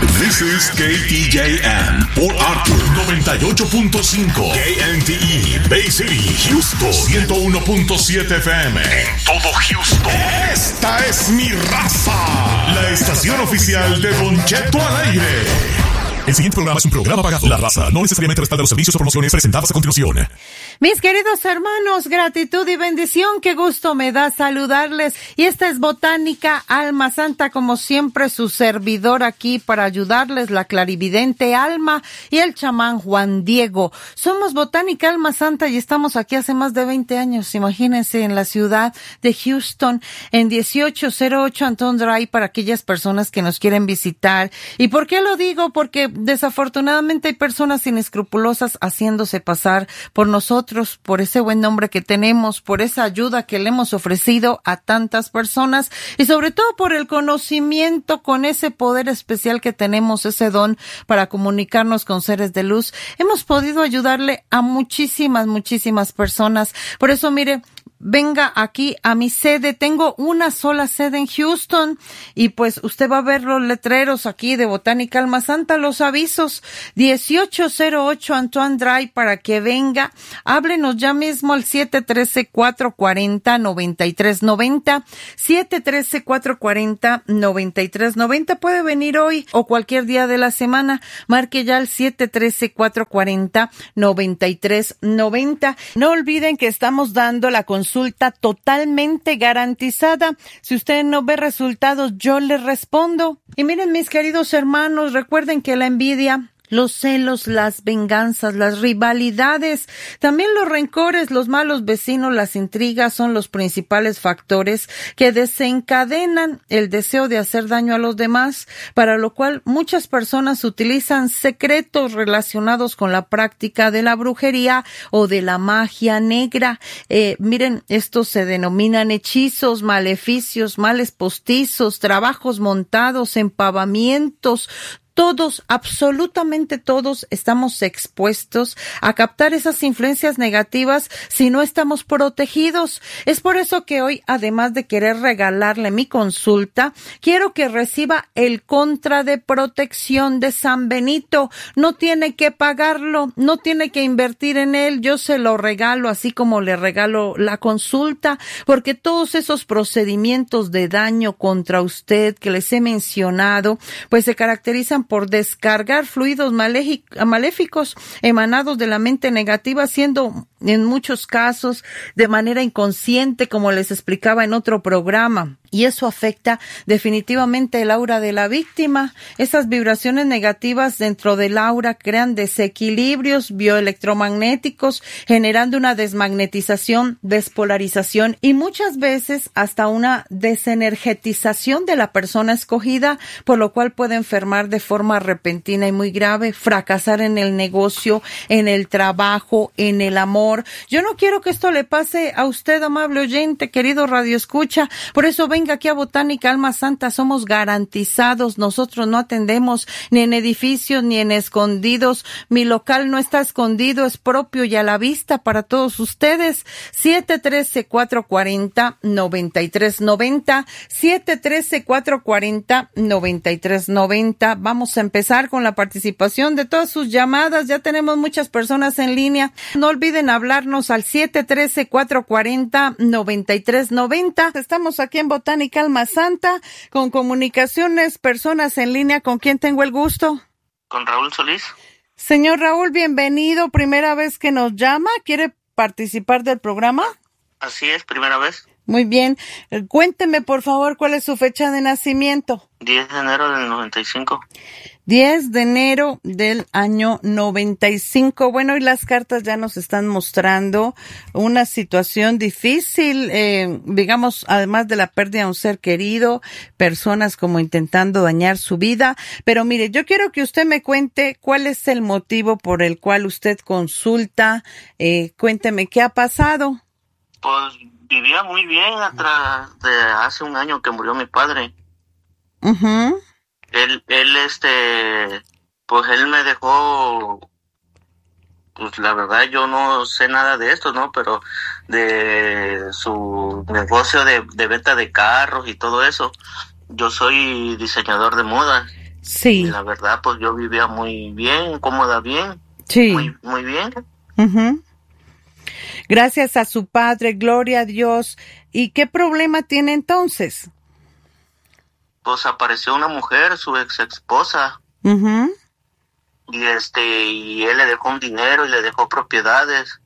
This is K T J M, Port Arthur noventa y ocho punto cinco, K N T E, Bay City, Houston ciento uno punto siete F M, en todo Houston. Esta es mi raza, la estación oficial de Don Cheto al aire. El siguiente programa es un programa pagado. La raza no necesariamente respalda los servicios o promociones presentadas a continuación. Mis queridos hermanos, gratitud y bendición, qué gusto me da saludarles. Y esta es Botánica Alma Santa, como siempre, su servidor aquí para ayudarles, la clarividente Alma y el chamán Juan Diego. Somos Botánica Alma Santa y estamos aquí hace más de veinte años, imagínense, en la ciudad de Houston, en dieciocho cero ocho Anton Drive, para aquellas personas que nos quieren visitar. ¿Y por qué lo digo? Porque desafortunadamente hay personas inescrupulosas haciéndose pasar por nosotros, por ese buen nombre que tenemos, por esa ayuda que le hemos ofrecido a tantas personas y sobre todo por el conocimiento, con ese poder especial que tenemos, ese don para comunicarnos con seres de luz. Hemos podido ayudarle a muchísimas, muchísimas personas. Por eso, mire, venga aquí a mi sede. Tengo una sola sede en Houston y pues usted va a ver los letreros aquí de Botánica Alma Santa, los avisos. dieciocho cero ocho Antoine Drive, para que venga. Háblenos ya mismo al siete uno tres, cuatro cuatro cero, nueve tres nueve cero. siete uno tres, cuatro cuatro cero, nueve tres nueve cero. Puede venir hoy o cualquier día de la semana. Marque ya al siete uno tres, cuatro cuatro cero, nueve tres nueve cero. No olviden que estamos dando la consulta Consulta totalmente garantizada. Si usted no ve resultados, yo le respondo. Y miren, mis queridos hermanos, recuerden que la envidia, los celos, las venganzas, las rivalidades, también los rencores, los malos vecinos, las intrigas son los principales factores que desencadenan el deseo de hacer daño a los demás, para lo cual muchas personas utilizan secretos relacionados con la práctica de la brujería o de la magia negra. Eh, miren, estos se denominan hechizos, maleficios, males postizos, trabajos montados, empavamientos. Todos, absolutamente todos, estamos expuestos a captar esas influencias negativas si no estamos protegidos. Es por eso que hoy, además de querer regalarle mi consulta, quiero que reciba el contra de protección de San Benito. No tiene que pagarlo, no tiene que invertir en él, yo se lo regalo así como le regalo la consulta, porque todos esos procedimientos de daño contra usted que les he mencionado, pues se caracterizan por descargar fluidos maléficos emanados de la mente negativa, siendo en muchos casos de manera inconsciente, como les explicaba en otro programa. Y eso afecta definitivamente el aura de la víctima. Esas vibraciones negativas dentro del aura crean desequilibrios bioelectromagnéticos, generando una desmagnetización, despolarización y muchas veces hasta una desenergetización de la persona escogida, por lo cual puede enfermar de forma repentina y muy grave, fracasar en el negocio, en el trabajo, en el amor. Yo no quiero que esto le pase a usted, amable oyente, querido radioescucha. Por eso venga aquí a Botánica Alma Santa, somos garantizados. Nosotros no atendemos ni en edificios ni en escondidos. Mi local no está escondido, es propio y a la vista para todos ustedes. siete uno tres, cuatro cuatro cero, nueve tres nueve cero, siete uno tres, cuatro cuatro cero, nueve tres nueve cero. Vamos a empezar con la participación de todas sus llamadas. Ya tenemos muchas personas en línea. No olviden hablarnos al siete uno tres, cuatro cuatro cero, nueve tres nueve cero. Estamos aquí en Botánica Alma Santa con comunicaciones, personas en línea. ¿Con quién tengo el gusto? Con Raúl Solís. Señor Raúl, bienvenido. Primera vez que nos llama. ¿Quiere participar del programa? Así es, primera vez. Muy bien. Cuénteme, por favor, ¿cuál es su fecha de nacimiento? diez de enero del noventa y cinco. diez de enero del año noventa y cinco. Bueno, y las cartas ya nos están mostrando una situación difícil, eh, digamos, además de la pérdida de un ser querido, personas como intentando dañar su vida. Pero mire, yo quiero que usted me cuente cuál es el motivo por el cual usted consulta. Eh, cuénteme, ¿qué ha pasado? Pues vivía muy bien atrás de hace un año que murió mi padre. Uh-huh. Él, él, este, pues él me dejó, pues la verdad yo no sé nada de esto, ¿no? Pero de su negocio de, de venta de carros y todo eso. Yo soy diseñador de moda. Sí. Y la verdad, pues yo vivía muy bien, cómoda, bien. Sí. Muy, muy bien. Uh-huh. Gracias a su padre, gloria a Dios. ¿Y qué problema tiene entonces? Pues apareció una mujer, su ex esposa. Uh-huh. Y este, y él le dejó un dinero y le dejó propiedades.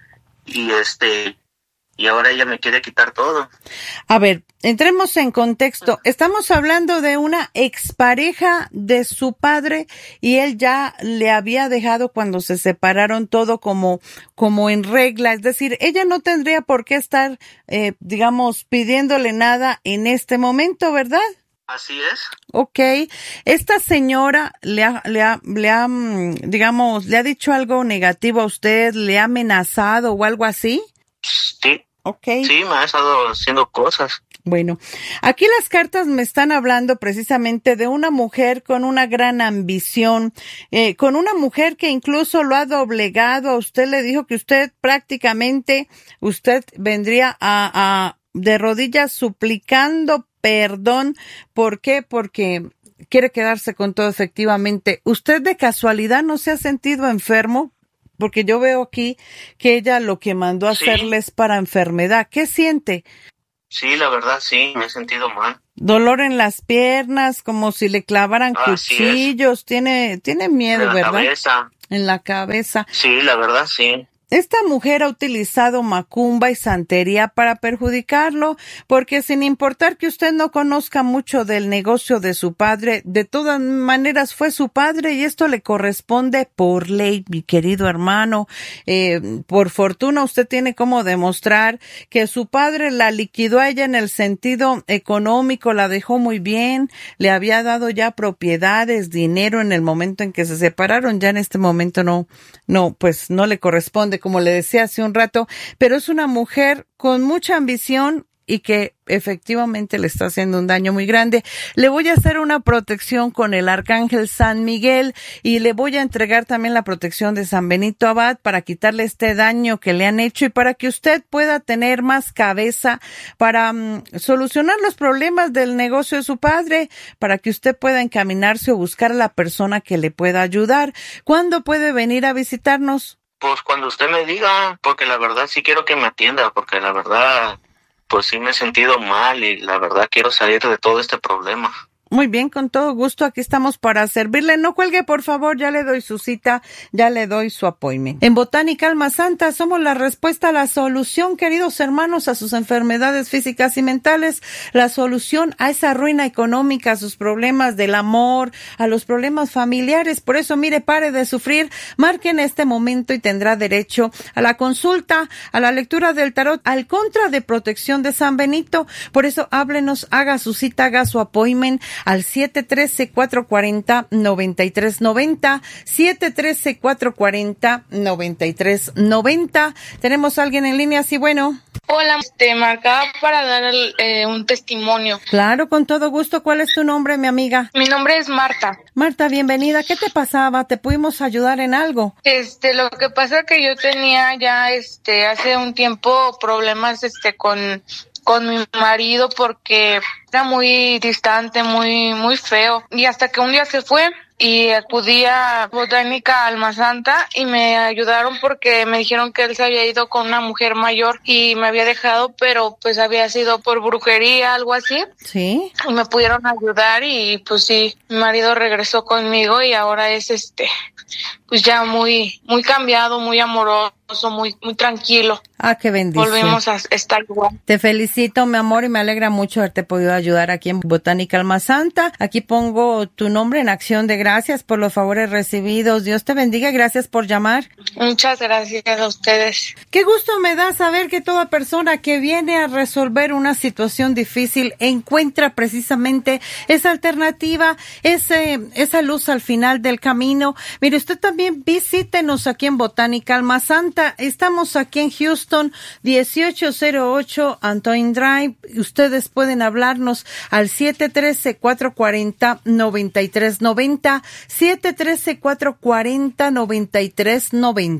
Y este, y ahora ella me quiere quitar todo. A ver, entremos en contexto. Estamos hablando de una expareja de su padre y él ya le había dejado cuando se separaron todo como, como en regla. Es decir, ella no tendría por qué estar, eh, digamos, pidiéndole nada en este momento, ¿verdad? Así es. Ok. ¿Esta señora le ha, le ha, le ha, digamos, le ha dicho algo negativo a usted? ¿Le ha amenazado o algo así? Sí. Okay. Sí, me ha estado haciendo cosas. Bueno, aquí las cartas me están hablando precisamente de una mujer con una gran ambición, eh, con una mujer que incluso lo ha doblegado. A usted le dijo que usted prácticamente, usted vendría a, a de rodillas suplicando perdón. ¿Por qué? Porque quiere quedarse con todo efectivamente. ¿Usted de casualidad no se ha sentido enfermo? Porque yo veo aquí que ella lo que mandó a Sí. hacerle es para enfermedad. ¿Qué siente? Sí, la verdad, sí, me he sentido mal. Dolor en las piernas, como si le clavaran Así cuchillos. Tiene, tiene miedo, En la ¿verdad? cabeza. En la cabeza. Sí, la verdad, sí. Esta mujer ha utilizado macumba y santería para perjudicarlo, porque sin importar que usted no conozca mucho del negocio de su padre, de todas maneras fue su padre y esto le corresponde por ley, mi querido hermano. Eh, por fortuna usted tiene cómo demostrar que su padre la liquidó a ella en el sentido económico, la dejó muy bien, le había dado ya propiedades, dinero en el momento en que se separaron, ya en este momento no, no, pues no le corresponde, como le decía hace un rato, pero es una mujer con mucha ambición y que efectivamente le está haciendo un daño muy grande. Le voy a hacer una protección con el arcángel San Miguel y le voy a entregar también la protección de San Benito Abad para quitarle este daño que le han hecho y para que usted pueda tener más cabeza para um, solucionar los problemas del negocio de su padre, para que usted pueda encaminarse o buscar a la persona que le pueda ayudar. ¿Cuándo puede venir a visitarnos? Pues cuando usted me diga, porque la verdad sí quiero que me atienda, porque la verdad, pues sí me he sentido mal y la verdad quiero salir de todo este problema. Muy bien, con todo gusto, aquí estamos para servirle. No cuelgue, por favor, ya le doy su cita, ya le doy su appointment. En Botánica Alma Santa somos la respuesta, la solución, queridos hermanos, a sus enfermedades físicas y mentales, la solución a esa ruina económica, a sus problemas del amor, a los problemas familiares. Por eso, mire, pare de sufrir, marque en este momento y tendrá derecho a la consulta, a la lectura del tarot, al contra de protección de San Benito. Por eso, háblenos, haga su cita, haga su appointment al siete uno tres, cuatro cuatro cero, nueve tres nueve cero, siete uno tres, cuatro cuatro cero, nueve tres nueve cero. ¿Tenemos a alguien en línea? Sí, bueno. Hola, te marcaba para dar eh, un testimonio. Claro, con todo gusto. ¿Cuál es tu nombre, mi amiga? Mi nombre es Marta. Marta, bienvenida. ¿Qué te pasaba? ¿Te pudimos ayudar en algo? Este, lo que pasa es que yo tenía ya, este, hace un tiempo problemas, este, con con mi marido porque era muy distante, muy muy feo. Y hasta que un día se fue y acudí a Botánica Alma Santa y me ayudaron porque me dijeron que él se había ido con una mujer mayor y me había dejado, pero pues había sido por brujería, algo así. Sí. Y me pudieron ayudar y pues sí, mi marido regresó conmigo y ahora es este, pues ya muy muy cambiado, muy amoroso, muy muy tranquilo. Ah, qué bendición. Volvemos a estar igual. Te felicito, mi amor, y me alegra mucho haberte podido ayudar aquí en Botánica Alma Santa. Aquí pongo tu nombre en acción de gracias por los favores recibidos. Dios te bendiga, gracias por llamar. Muchas gracias a ustedes. Qué gusto me da saber que toda persona que viene a resolver una situación difícil encuentra precisamente esa alternativa, ese, esa luz al final del camino. Mire, usted también visítenos aquí en Botánica Alma Santa. Estamos aquí en Houston, dieciocho cero ocho Antoine Drive. Ustedes pueden hablarnos al siete uno tres, cuatro cuatro cero, nueve tres nueve cero, siete uno tres, cuatro cuatro cero, nueve tres nueve cero.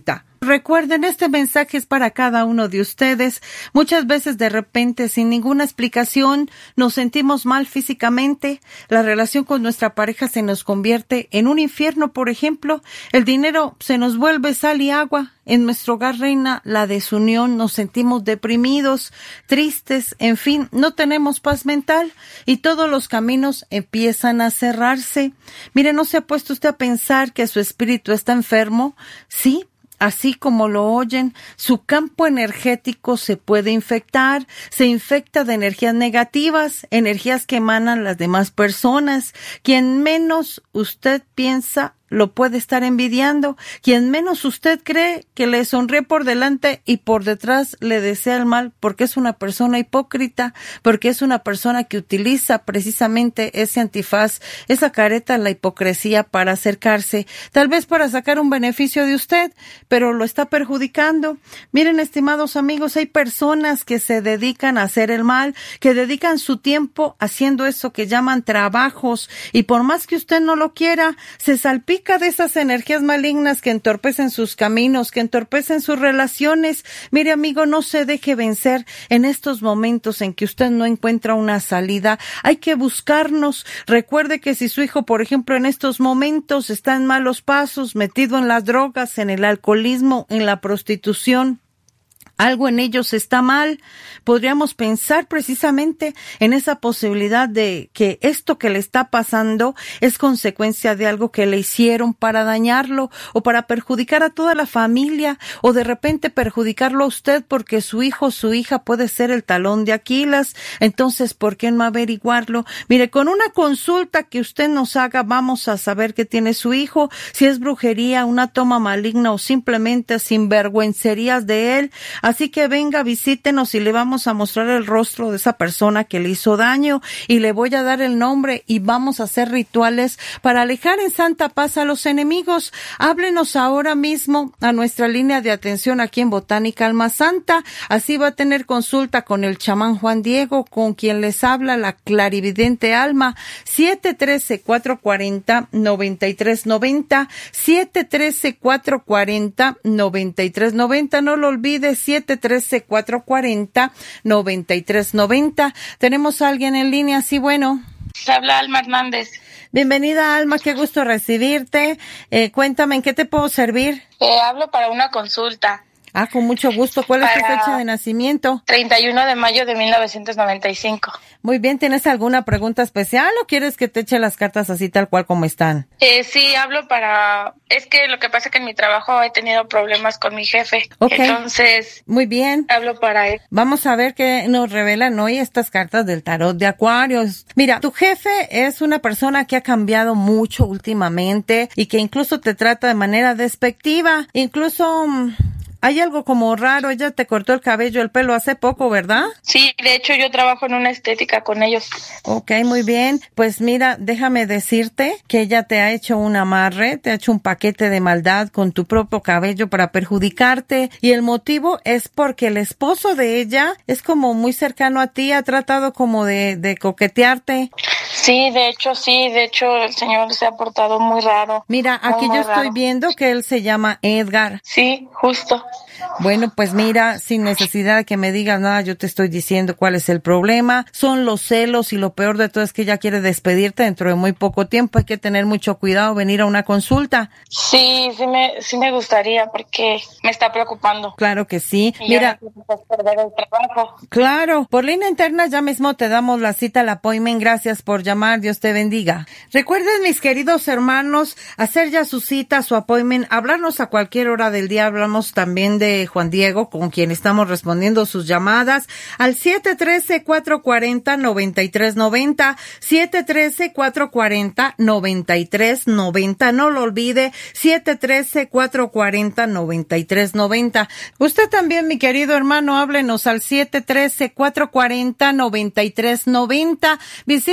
Recuerden, este mensaje es para cada uno de ustedes. Muchas veces de repente, sin ninguna explicación, nos sentimos mal físicamente. La relación con nuestra pareja se nos convierte en un infierno, por ejemplo. El dinero se nos vuelve sal y agua. En nuestro hogar reina la desunión, nos sentimos deprimidos, tristes, en fin, no tenemos paz mental y todos los caminos empiezan a cerrarse. Mire, ¿no se ha puesto usted a pensar que su espíritu está enfermo? Sí. Así como lo oyen, su campo energético se puede infectar, se infecta de energías negativas, energías que emanan las demás personas. Quien menos usted piensa, lo puede estar envidiando. Quien menos usted cree, que le sonríe por delante y por detrás le desea el mal, porque es una persona hipócrita, porque es una persona que utiliza precisamente ese antifaz, esa careta, la hipocresía, para acercarse, tal vez para sacar un beneficio de usted, pero lo está perjudicando. Miren, estimados amigos, hay personas que se dedican a hacer el mal, que dedican su tiempo haciendo eso que llaman trabajos, y por más que usted no lo quiera, se salpica de esas energías malignas que entorpecen sus caminos, que entorpecen sus relaciones. Mire, amigo, no se deje vencer en estos momentos en que usted no encuentra una salida. Hay que buscarnos. Recuerde que si su hijo, por ejemplo, en estos momentos está en malos pasos, metido en las drogas, en el alcoholismo, en la prostitución, algo en ellos está mal, podríamos pensar precisamente en esa posibilidad de que esto que le está pasando es consecuencia de algo que le hicieron para dañarlo o para perjudicar a toda la familia, o de repente perjudicarlo a usted porque su hijo o su hija puede ser el talón de Aquiles. Entonces, ¿por qué no averiguarlo? Mire, con una consulta que usted nos haga vamos a saber qué tiene su hijo, si es brujería, una toma maligna o simplemente sinvergüencerías de él. Así que venga, visítenos y le vamos a mostrar el rostro de esa persona que le hizo daño y le voy a dar el nombre y vamos a hacer rituales para alejar en santa paz a los enemigos. Háblenos ahora mismo a nuestra línea de atención aquí en Botánica Alma Santa. Así va a tener consulta con el chamán Juan Diego, con quien les habla la clarividente Alma. siete uno tres, cuatro cuatro cero, nueve tres nueve cero, siete uno tres, cuatro cuatro cero, nueve tres nueve cero. No lo olvide, siete uno tres, cuatro cuatro cero, nueve tres nueve cero. Tenemos a alguien en línea, sí, bueno. Habla Alma Hernández. Bienvenida, Alma, qué gusto recibirte. Eh, cuéntame, ¿en qué te puedo servir? Eh, hablo para una consulta. Ah, con mucho gusto. ¿Cuál es tu fecha de nacimiento? treinta y uno de mayo de mil novecientos noventa y cinco. Muy bien, ¿tienes alguna pregunta especial o quieres que te eche las cartas así tal cual como están? Eh, sí, hablo para... Es que lo que pasa es que en mi trabajo he tenido problemas con mi jefe. Ok. Entonces... Muy bien. Hablo para él. Vamos a ver qué nos revelan hoy estas cartas del tarot de Acuarios. Mira, tu jefe es una persona que ha cambiado mucho últimamente y que incluso te trata de manera despectiva. Incluso... hay algo como raro, ella te cortó el cabello, el pelo hace poco, ¿verdad? Sí, de hecho yo trabajo en una estética con ellos. Ok, muy bien. Pues mira, déjame decirte que ella te ha hecho un amarre, te ha hecho un paquete de maldad con tu propio cabello para perjudicarte, y el motivo es porque el esposo de ella es como muy cercano a ti, ha tratado como de, de coquetearte. Sí, de hecho sí, de hecho el señor se ha portado muy raro. Mira, aquí muy, muy yo estoy raro. viendo que él se llama Edgar. Sí, justo. Bueno, pues mira, sin necesidad de que me digas nada, yo te estoy diciendo cuál es el problema. Son los celos y lo peor de todo es que ella quiere despedirte dentro de muy poco tiempo. Hay que tener mucho cuidado, venir a una consulta. Sí, sí me, sí me gustaría porque me está preocupando. Claro que sí. Y Mira, yo no quiero perder el trabajo. claro, por línea interna ya mismo te damos la cita, la appointment. Gracias por llamar, Dios te bendiga. Recuerden, mis queridos hermanos, hacer ya su cita, su appointment, hablarnos a cualquier hora del día. Hablamos también de Juan Diego, con quien estamos respondiendo sus llamadas al siete uno tres, cuatro cuatro cero, nueve tres nueve cero, siete uno tres, cuatro cuatro cero, nueve tres nueve cero. No lo olvide, siete uno tres, cuatro cuatro cero, nueve tres nueve cero. Usted también, mi querido hermano, háblenos al siete uno tres, cuatro cuatro cero, nueve tres nueve cero. Visítenos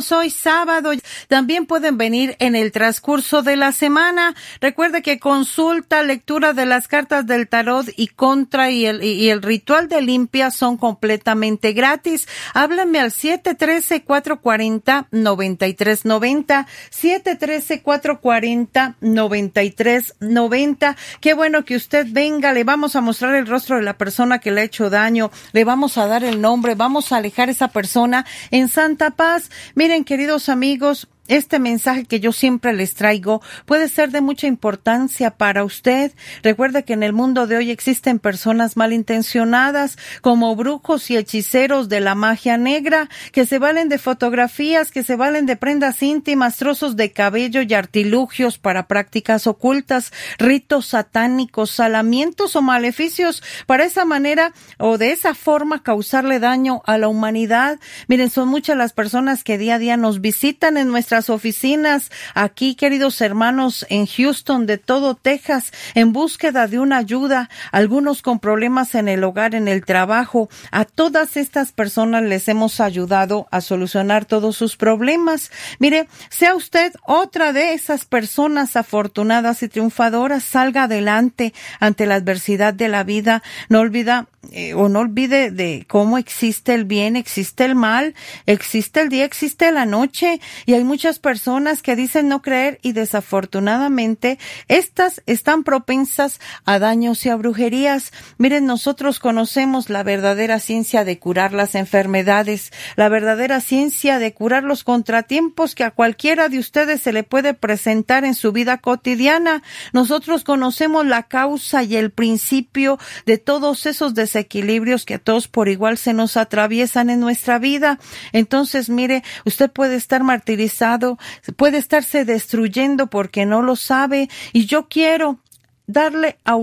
estamos hoy sábado. También pueden venir en el transcurso de la semana. Recuerde que consulta, lectura de las cartas del tarot y contra y el, y el ritual de limpia son completamente gratis. Háblame al siete uno tres, cuatro cuatro cero, nueve tres nueve cero, siete uno tres, cuatro cuatro cero, nueve tres nueve cero. Qué bueno que usted venga, le vamos a mostrar el rostro de la persona que le ha hecho daño, le vamos a dar el nombre, vamos a alejar a esa persona en santa paz. Miren, queridos amigos, este mensaje que yo siempre les traigo puede ser de mucha importancia para usted. Recuerde que en el mundo de hoy existen personas malintencionadas como brujos y hechiceros de la magia negra que se valen de fotografías, que se valen de prendas íntimas, trozos de cabello y artilugios para prácticas ocultas, ritos satánicos, salamientos o maleficios para esa manera o de esa forma causarle daño a la humanidad. Miren, son muchas las personas que día a día nos visitan en nuestras oficinas aquí, queridos hermanos, en Houston, de todo Texas, en búsqueda de una ayuda, algunos con problemas en el hogar, en el trabajo. A todas estas personas les hemos ayudado a solucionar todos sus problemas. Mire, sea usted otra de esas personas afortunadas y triunfadoras, salga adelante ante la adversidad de la vida. No olvida eh, o no olvide de cómo existe el bien, existe el mal, existe el día, existe la noche, y hay muchas personas que dicen no creer y desafortunadamente estas están propensas a daños y a brujerías. Miren, nosotros conocemos la verdadera ciencia de curar las enfermedades, la verdadera ciencia de curar los contratiempos que a cualquiera de ustedes se le puede presentar en su vida cotidiana. Nosotros conocemos la causa y el principio de todos esos desequilibrios que a todos por igual se nos atraviesan en nuestra vida. Entonces, mire, usted puede estar martirizado, puede estarse destruyendo porque no lo sabe, y yo quiero darle a